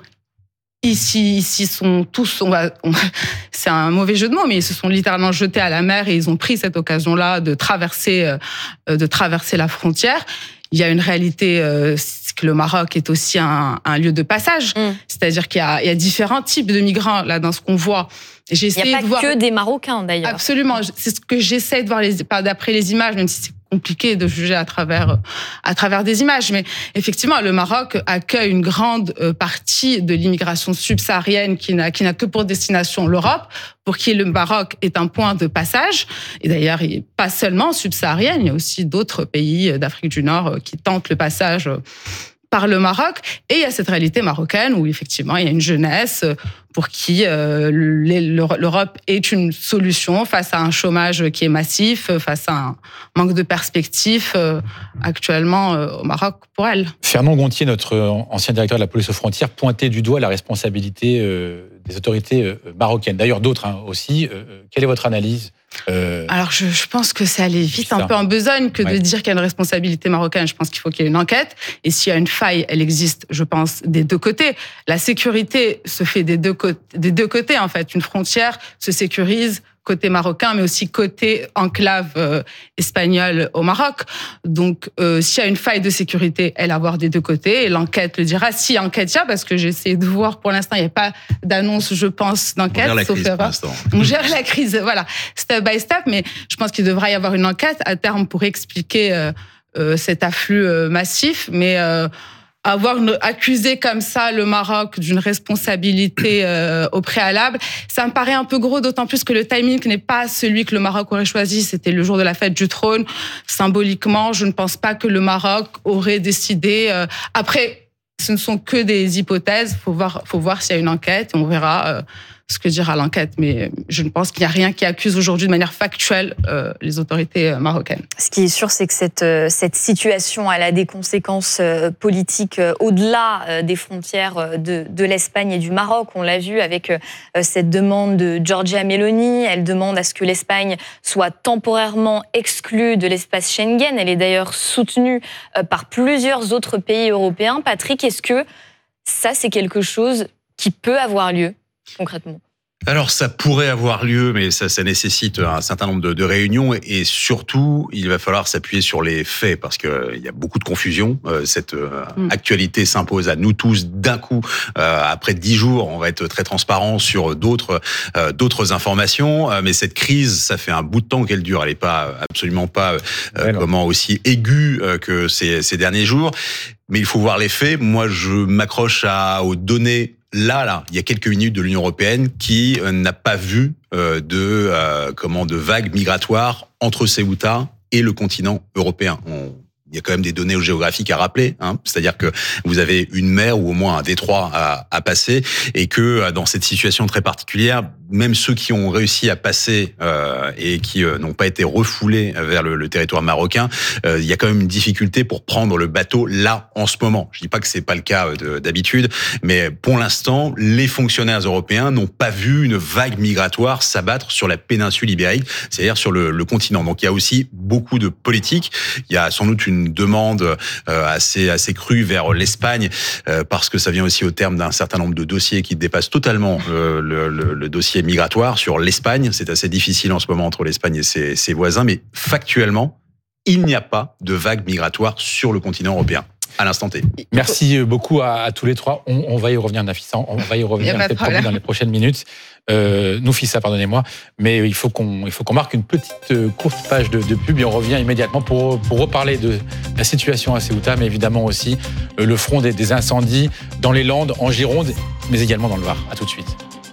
Ici, ici sont tous, on va, on, c'est un mauvais jeu de mots, mais ils se sont littéralement jetés à la mer et ils ont pris cette occasion-là de traverser, euh, de traverser la frontière. Il y a une réalité, euh, c'est que le Maroc est aussi un, un lieu de passage, mmh. c'est-à-dire qu'il y a, il y a différents types de migrants là dans ce qu'on voit. J'ai il n'y a pas de voir... que des Marocains d'ailleurs. Absolument, c'est ce que j'essaie de voir les, pas d'après les images, même si c'est compliqué de juger à travers à travers des images, mais effectivement le Maroc accueille une grande partie de l'immigration subsaharienne qui n'a qui n'a que pour destination l'Europe, pour qui le Maroc est un point de passage. Et d'ailleurs, pas seulement subsaharienne, il y a aussi d'autres pays d'Afrique du Nord qui tentent le passage par le Maroc. Et il y a cette réalité marocaine où effectivement il y a une jeunesse pour qui euh, l'Europe est une solution face à un chômage qui est massif, face à un manque de perspectives euh, actuellement euh, au Maroc pour elle. Fernand Gontier, notre ancien directeur de la police aux frontières, pointait du doigt la responsabilité euh, des autorités euh, marocaines. D'ailleurs, d'autres hein, aussi. Euh, quelle est votre analyse ? Euh... Alors, je, je pense que c'est aller vite un peu en besogne que ouais. de dire qu'il y a une responsabilité marocaine. Je pense qu'il faut qu'il y ait une enquête. Et s'il y a une faille, elle existe, je pense, des deux côtés. La sécurité se fait des deux, côtés, des deux côtés, en fait. Une frontière se sécurise côté marocain, mais aussi côté enclave euh, espagnole au Maroc. Donc, euh, s'il y a une faille de sécurité, elle va avoir des deux côtés. Et l'enquête le dira. Si enquête il y a, parce que j'ai essayé de voir, pour l'instant, il n'y a pas d'annonce, je pense, d'enquête. On gère la crise pour l'instant. On gère la crise, voilà, step by step. Mais je pense qu'il devrait y avoir une enquête à terme pour expliquer euh, euh, cet afflux euh, massif. Mais... Euh, avoir une, accusé comme ça le Maroc d'une responsabilité euh, au préalable, ça me paraît un peu gros, d'autant plus que le timing n'est pas celui que le Maroc aurait choisi. C'était le jour de la fête du trône. Symboliquement, je ne pense pas que le Maroc aurait décidé... Euh, après, ce ne sont que des hypothèses. Il faut voir, faut voir s'il y a une enquête et on verra euh, ce que dira l'enquête. Mais je ne pense qu'il n'y a rien qui accuse aujourd'hui de manière factuelle euh, les autorités marocaines. Ce qui est sûr, c'est que cette, cette situation elle a des conséquences politiques au-delà des frontières de, de l'Espagne et du Maroc. On l'a vu avec cette demande de Giorgia Meloni. Elle demande à ce que l'Espagne soit temporairement exclue de l'espace Schengen. Elle est d'ailleurs soutenue par plusieurs autres pays européens. Patrick, est-ce que ça, c'est quelque chose qui peut avoir lieu concrètement? Alors, ça pourrait avoir lieu, mais ça, ça nécessite un certain nombre de, de réunions et surtout, il va falloir s'appuyer sur les faits parce que il y a beaucoup de confusion. Euh, cette euh, mm. actualité s'impose à nous tous d'un coup. Euh, après dix jours, on va être très transparent sur d'autres euh, d'autres informations. Euh, mais cette crise, ça fait un bout de temps qu'elle dure. Elle n'est pas absolument pas euh, ouais, comment aussi aiguë euh, que ces, ces derniers jours. Mais il faut voir les faits. Moi, je m'accroche à aux données. Là, là, il y a quelques minutes de l'Union européenne qui euh, n'a pas vu euh, de euh, comment de vagues migratoires entre Ceuta et le continent européen. On, il y a quand même des données géographiques à rappeler, hein, c'est-à-dire que vous avez une mer ou au moins un détroit à, à passer, et que dans cette situation très particulière, même ceux qui ont réussi à passer euh, et qui euh, n'ont pas été refoulés vers le, le territoire marocain, euh, il y a quand même une difficulté pour prendre le bateau là en ce moment. Je dis pas que c'est pas le cas de, d'habitude, mais pour l'instant, les fonctionnaires européens n'ont pas vu une vague migratoire s'abattre sur la péninsule ibérique, c'est-à-dire sur le, le continent. Donc il y a aussi beaucoup de politique. Il y a sans doute une demande euh, assez assez crue vers l'Espagne euh, parce que ça vient aussi au terme d'un certain nombre de dossiers qui dépassent totalement euh, le, le, le dossier migratoire sur l'Espagne. C'est assez difficile en ce moment entre l'Espagne et ses, ses voisins, mais factuellement, il n'y a pas de vague migratoire sur le continent européen à l'instant T. Merci beaucoup à, à tous les trois. On, on va y revenir, Nafissa. On va y revenir peut-être promis dans les prochaines minutes. Euh, Nafissa, pardonnez-moi, mais il faut qu'on, il faut qu'on marque une petite euh, courte page de, de pub et on revient immédiatement pour, pour reparler de la situation à Ceuta, mais évidemment aussi euh, le front des, des incendies dans les Landes, en Gironde, mais également dans le Var. À tout de suite.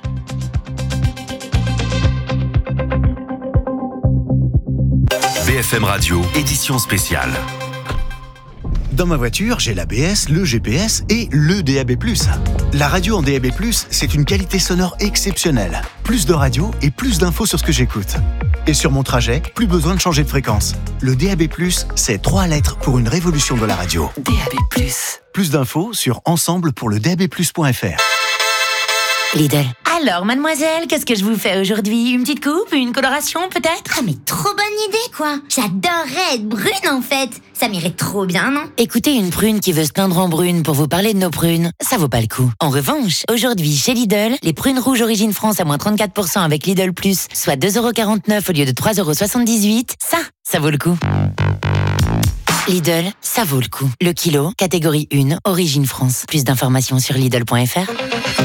B F M Radio, édition spéciale. Dans ma voiture, j'ai l'A B S, le G P S et le D A B plus. La radio en D A B plus, c'est une qualité sonore exceptionnelle. Plus de radio et plus d'infos sur ce que j'écoute. Et sur mon trajet, plus besoin de changer de fréquence. Le D A B plus, c'est trois lettres pour une révolution de la radio. D A B plus. Plus d'infos sur ensemble pour le D A B plus point F R. Lidl. Alors, mademoiselle, qu'est-ce que je vous fais aujourd'hui? Une petite coupe? Une coloration, peut-être? Ah, mais trop bonne idée, quoi. J'adorerais être brune, en fait. Ça m'irait trop bien, non? Écoutez, une prune qui veut se teindre en brune pour vous parler de nos prunes, ça vaut pas le coup. En revanche, aujourd'hui, chez Lidl, les prunes rouges Origine France à moins trente-quatre pour cent avec Lidl Plus, soit deux euros quarante-neuf au lieu de trois euros soixante-dix-huit, ça, ça vaut le coup. Lidl, ça vaut le coup. Le kilo, catégorie un, Origine France. Plus d'informations sur Lidl point F R.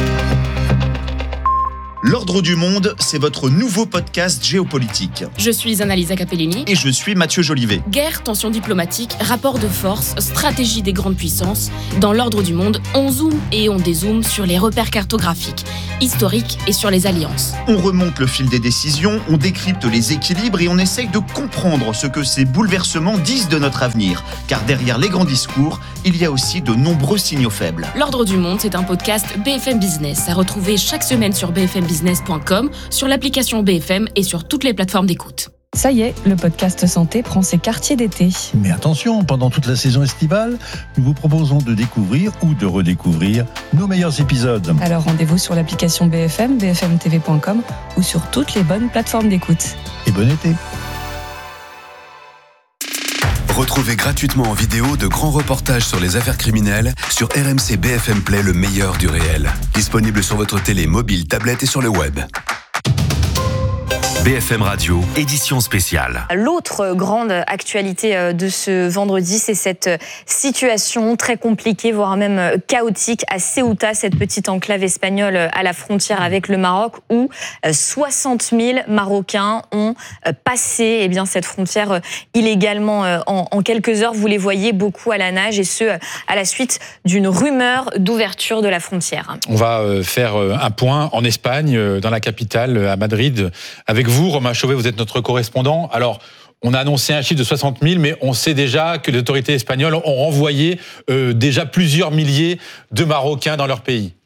L'Ordre du Monde, c'est votre nouveau podcast géopolitique. Je suis Annalisa Capellini. Et je suis Mathieu Jolivet. Guerre, tensions diplomatiques, rapports de force, stratégie des grandes puissances. Dans l'Ordre du Monde, on zoome et on dézoome sur les repères cartographiques, historiques et sur les alliances. On remonte le fil des décisions, on décrypte les équilibres et on essaye de comprendre ce que ces bouleversements disent de notre avenir. Car derrière les grands discours, il y a aussi de nombreux signaux faibles. L'Ordre du Monde, c'est un podcast B F M Business à retrouver chaque semaine sur b f m business point com, sur l'application B F M et sur toutes les plateformes d'écoute. Ça y est, le podcast santé prend ses quartiers d'été. Mais attention, pendant toute la saison estivale, nous vous proposons de découvrir ou de redécouvrir nos meilleurs épisodes. Alors rendez-vous sur l'application B F M, b f m t v point com ou sur toutes les bonnes plateformes d'écoute. Et bon été. Retrouvez gratuitement en vidéo de grands reportages sur les affaires criminelles sur R M C B F M Play, le meilleur du réel. Disponible sur votre télé, mobile, tablette et sur le web. B F M Radio, édition spéciale. L'autre grande actualité de ce vendredi, c'est cette situation très compliquée, voire même chaotique à Ceuta, cette petite enclave espagnole à la frontière avec le Maroc, où soixante mille Marocains ont passé eh bien, cette frontière illégalement en, en quelques heures. Vous les voyez beaucoup à la nage, et ce, à la suite d'une rumeur d'ouverture de la frontière. On va faire un point en Espagne, dans la capitale, à Madrid, avec vous. Vous, Romain Chauvet, vous êtes notre correspondant. Alors, on a annoncé un chiffre de soixante mille, mais on sait déjà que les autorités espagnoles ont renvoyé euh, déjà plusieurs milliers de Marocains dans leur pays.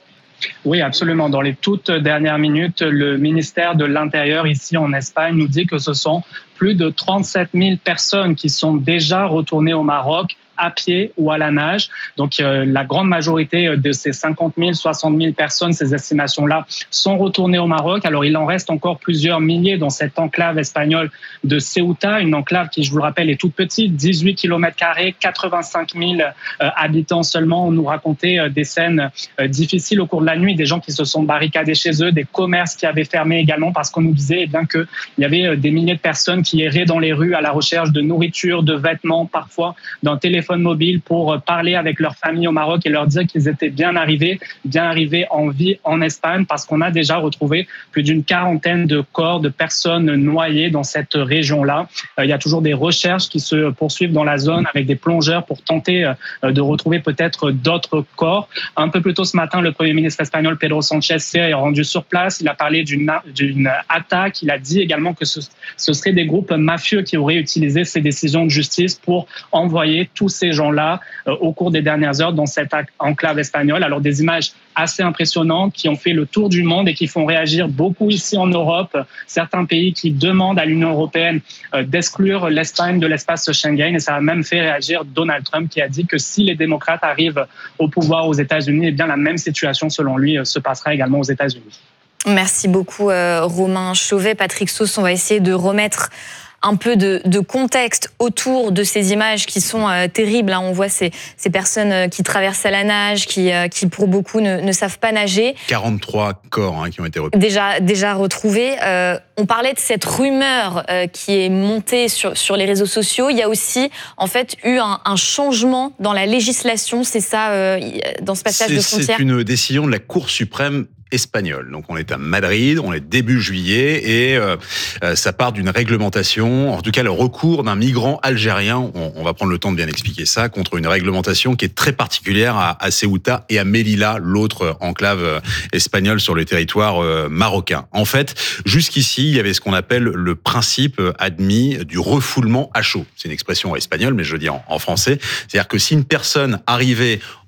Oui, absolument. Dans les toutes dernières minutes, le ministère de l'Intérieur ici en Espagne nous dit que ce sont plus de trente-sept mille personnes qui sont déjà retournées au Maroc à pied ou à la nage. Donc, euh, la grande majorité de ces cinquante mille, soixante mille personnes, ces estimations-là, sont retournées au Maroc. Alors, il en reste encore plusieurs milliers dans cette enclave espagnole de Ceuta, une enclave qui, je vous le rappelle, est toute petite, dix-huit kilomètres carrés, quatre-vingt-cinq mille euh, habitants seulement. On nous racontait euh, des scènes euh, difficiles au cours de la nuit, des gens qui se sont barricadés chez eux, des commerces qui avaient fermé également parce qu'on nous disait eh bien qu'il y avait euh, des milliers de personnes qui erraient dans les rues à la recherche de nourriture, de vêtements, parfois d'un téléphone mobile pour parler avec leur famille au Maroc et leur dire qu'ils étaient bien arrivés, bien arrivés en vie en Espagne, parce qu'on a déjà retrouvé plus d'une quarantaine de corps de personnes noyées dans cette région-là. Il y a toujours des recherches qui se poursuivent dans la zone avec des plongeurs pour tenter de retrouver peut-être d'autres corps. Un peu plus tôt ce matin, le Premier ministre espagnol Pedro Sánchez s'est rendu sur place. Il a parlé d'une, d'une attaque. Il a dit également que ce, ce seraient des groupes mafieux qui auraient utilisé ces décisions de justice pour envoyer tous ces gens-là euh, au cours des dernières heures dans cette enclave espagnole. Alors des images assez impressionnantes qui ont fait le tour du monde et qui font réagir beaucoup ici en Europe. Certains pays qui demandent à l'Union européenne euh, d'exclure l'Espagne de l'espace Schengen, et ça a même fait réagir Donald Trump qui a dit que si les démocrates arrivent au pouvoir aux États-Unis, eh bien la même situation selon lui euh, se passera également aux États-Unis. Merci beaucoup euh, Romain Chauvet. Patrick Sauce, on va essayer de remettre un peu de, de contexte autour de ces images qui sont euh, terribles. Hein. On voit ces, ces personnes qui traversent à la nage, qui, euh, qui pour beaucoup ne, ne savent pas nager. quarante-trois corps hein, qui ont été retrouvés. Déjà, déjà retrouvés. Euh, on parlait de cette rumeur euh, qui est montée sur, sur les réseaux sociaux. Il y a aussi en fait eu un, un changement dans la législation. C'est ça, euh, dans ce passage c'est, de frontière. C'est une décision de la Cour suprême espagnole. Donc on est à Madrid, on est début juillet et euh, ça part d'une réglementation, en tout cas le recours d'un migrant algérien, on, on va prendre le temps de bien expliquer ça, contre une réglementation qui est très particulière à, à Ceuta et à Melilla, l'autre enclave espagnole sur le territoire euh, marocain. En fait, jusqu'ici, il y avait ce qu'on appelle le principe admis du refoulement à chaud. C'est une expression espagnole, mais je le dis en, en français. C'est-à-dire que si une personne arrivait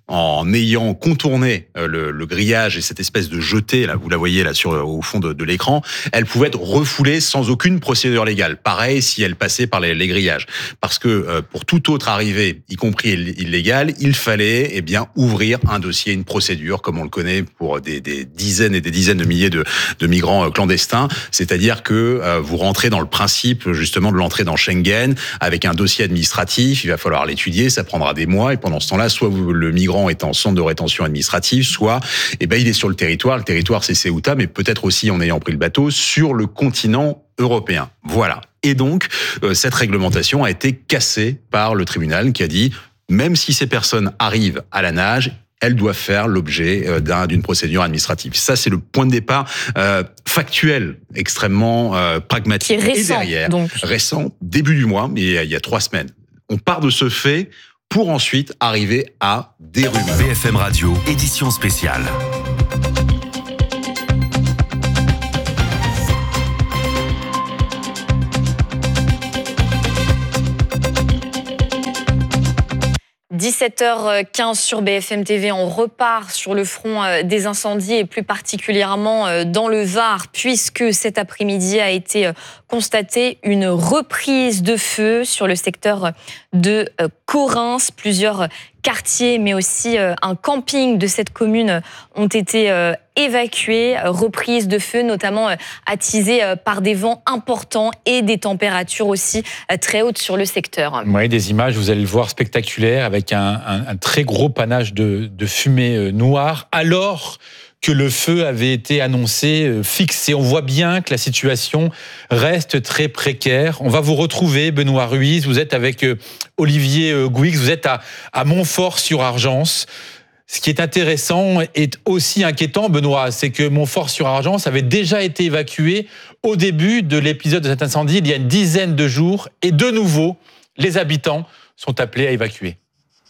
en ayant contourné le, le grillage et cette espèce de jetée, là, vous la voyez là sur au fond de, de l'écran, elle pouvait être refoulée sans aucune procédure légale. Pareil si elle passait par les, les grillages, parce que euh, pour toute autre arrivée, y compris illégale, il fallait eh bien ouvrir un dossier, une procédure, comme on le connaît pour des, des dizaines et des dizaines de milliers de, de migrants clandestins. C'est-à-dire que euh, vous rentrez dans le principe justement de l'entrée dans Schengen avec un dossier administratif. Il va falloir l'étudier, ça prendra des mois, et pendant ce temps-là, soit vous, le migrant est en centre de rétention administrative, soit eh ben, il est sur le territoire. Le territoire, c'est Ceuta, mais peut-être aussi, en ayant pris le bateau, sur le continent européen. Voilà. Et donc, euh, cette réglementation a été cassée par le tribunal qui a dit, même si ces personnes arrivent à la nage, elles doivent faire l'objet euh, d'un, d'une procédure administrative. Ça, c'est le point de départ euh, factuel, extrêmement euh, pragmatique. Qui est récent, et derrière, donc. récent, début du mois, mais il y a, il y a trois semaines. On part de ce fait pour ensuite arriver à des rumeurs. B F M Radio, édition spéciale. dix-sept heures quinze sur B F M T V, on repart sur le front des incendies et plus particulièrement dans le Var, puisque cet après-midi a été constatée une reprise de feu sur le secteur de Correns. Plusieurs quartiers, mais aussi un camping de cette commune ont été évacués. Reprise de feu, notamment attisée par des vents importants et des températures aussi très hautes sur le secteur. Oui, des images, vous allez le voir, spectaculaires, avec un, un, un très gros panache de, de fumée noire, alors que le feu avait été annoncé fixe. Et on voit bien que la situation reste très précaire. On va vous retrouver, Benoît Ruiz. Vous êtes avec Olivier Gouix. Vous êtes à, à Montfort-sur-Argence. Ce qui est intéressant et aussi inquiétant, Benoît, c'est que Montfort-sur-Argence avait déjà été évacué au début de l'épisode de cet incendie, il y a une dizaine de jours. Et de nouveau, les habitants sont appelés à évacuer.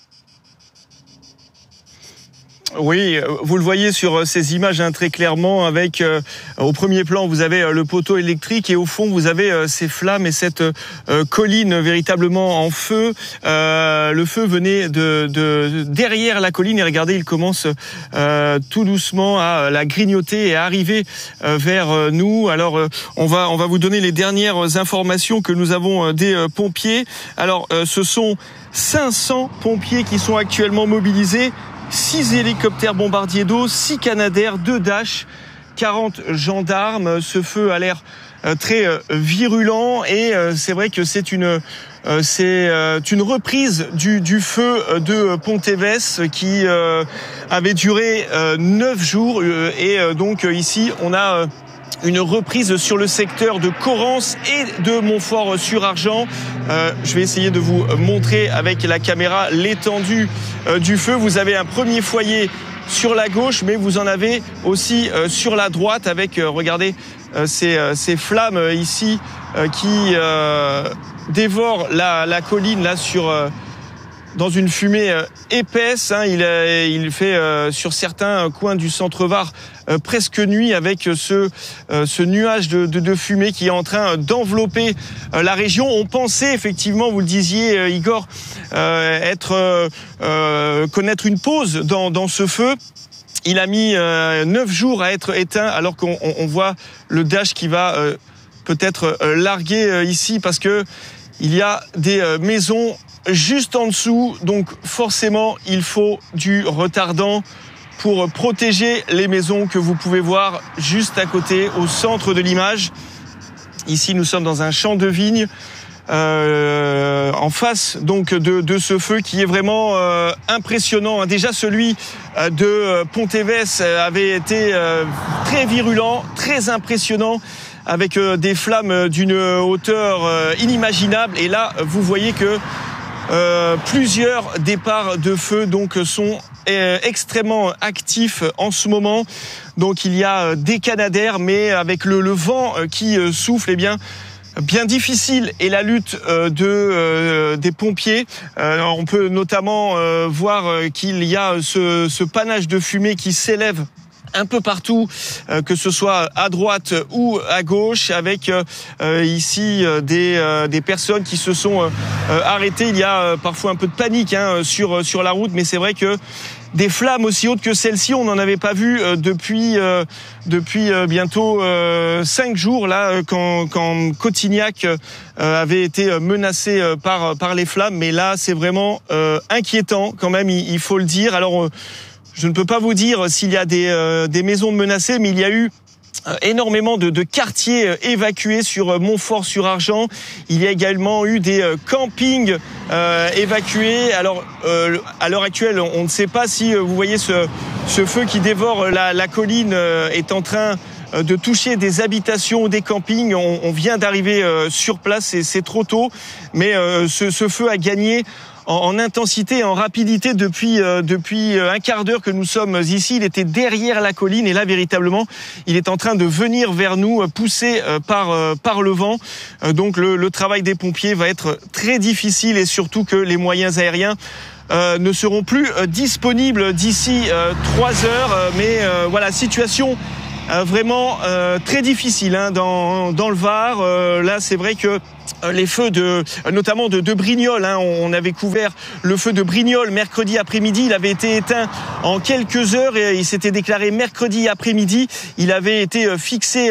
Oui, vous le voyez sur ces images hein, très clairement, avec euh, au premier plan vous avez euh, le poteau électrique et au fond vous avez euh, ces flammes et cette euh, colline véritablement en feu. Euh, le feu venait de, de derrière la colline et regardez, il commence euh, tout doucement à la grignoter et à arriver euh, vers nous. Alors euh, on va on va vous donner les dernières informations que nous avons euh, des euh, pompiers. Alors euh, ce sont cinq cents pompiers qui sont actuellement mobilisés. six hélicoptères bombardiers d'eau, six Canadair, deux Dash, quarante gendarmes. Ce feu a l'air très virulent et c'est vrai que c'est une, c'est une reprise du, du feu de Ponteves qui avait duré neuf jours et donc ici on a une reprise sur le secteur de Correns et de Montfort-sur-Argent. Euh, je vais essayer de vous montrer avec la caméra l'étendue euh, du feu. Vous avez un premier foyer sur la gauche, mais vous en avez aussi euh, sur la droite avec, euh, regardez, euh, ces, euh, ces flammes euh, ici euh, qui euh, dévorent la, la colline là sur... Euh, dans une fumée euh, épaisse. Hein, il, euh, il fait euh, sur certains coins du centre-Var euh, presque nuit avec ce, euh, ce nuage de, de, de fumée qui est en train d'envelopper euh, la région. On pensait effectivement, vous le disiez euh, Igor, euh, être, euh, euh, connaître une pause dans, dans ce feu. Il a mis euh, neuf jours à être éteint alors qu'on on, on voit le Dash qui va euh, peut-être euh, larguer euh, ici parce que il y a des euh, maisons juste en dessous, donc forcément il faut du retardant pour protéger les maisons que vous pouvez voir juste à côté, au centre de l'image. Ici nous sommes dans un champ de vigne, euh, en face donc de, de ce feu qui est vraiment euh, impressionnant. Déjà celui de Ponteves avait été euh, très virulent, très impressionnant, avec euh, des flammes d'une hauteur euh, inimaginable. Et là vous voyez que Euh, plusieurs départs de feu donc sont euh, extrêmement actifs en ce moment. Donc il y a des Canadair, mais avec le, le vent qui euh, souffle, eh bien bien difficile est la lutte euh, de euh, des pompiers. Euh, on peut notamment euh, voir qu'il y a ce, ce panache de fumée qui s'élève un peu partout, euh, que ce soit à droite ou à gauche, avec euh, ici euh, des, euh, des personnes qui se sont euh, arrêtées. Il y a euh, parfois un peu de panique hein, sur, sur la route, mais c'est vrai que des flammes aussi hautes que celle-ci, on n'en avait pas vu euh, depuis euh, depuis euh, bientôt euh, cinq jours là, quand, quand Cotignac euh, avait été menacé euh, par par les flammes. Mais là, c'est vraiment euh, inquiétant quand même, il, il faut le dire. Alors, euh, je ne peux pas vous dire s'il y a des euh, des maisons de menacées, mais il y a eu énormément de, de quartiers évacués sur Montfort-sur-Argent. Il y a également eu des campings euh, évacués. Alors, euh, à l'heure actuelle, on ne sait pas si vous voyez ce, ce feu qui dévore la, la colline euh, est en train de toucher des habitations ou des campings. On, on vient d'arriver euh, sur place, et c'est trop tôt. Mais euh, ce, ce feu a gagné en intensité et en rapidité depuis euh, depuis un quart d'heure que nous sommes ici. Il était derrière la colline et là, véritablement, il est en train de venir vers nous, poussé euh, par euh, par le vent. Euh, donc le, le travail des pompiers va être très difficile, et surtout que les moyens aériens euh, ne seront plus euh, disponibles d'ici euh, trois heures. Euh, mais euh, voilà, situation euh, vraiment euh, très difficile hein, dans dans le Var. Euh, là, c'est vrai que les feux de, notamment de, de Brignoles, hein, on avait couvert le feu de Brignoles mercredi après-midi. Il avait été éteint en quelques heures et il s'était déclaré mercredi après-midi. Il avait été fixé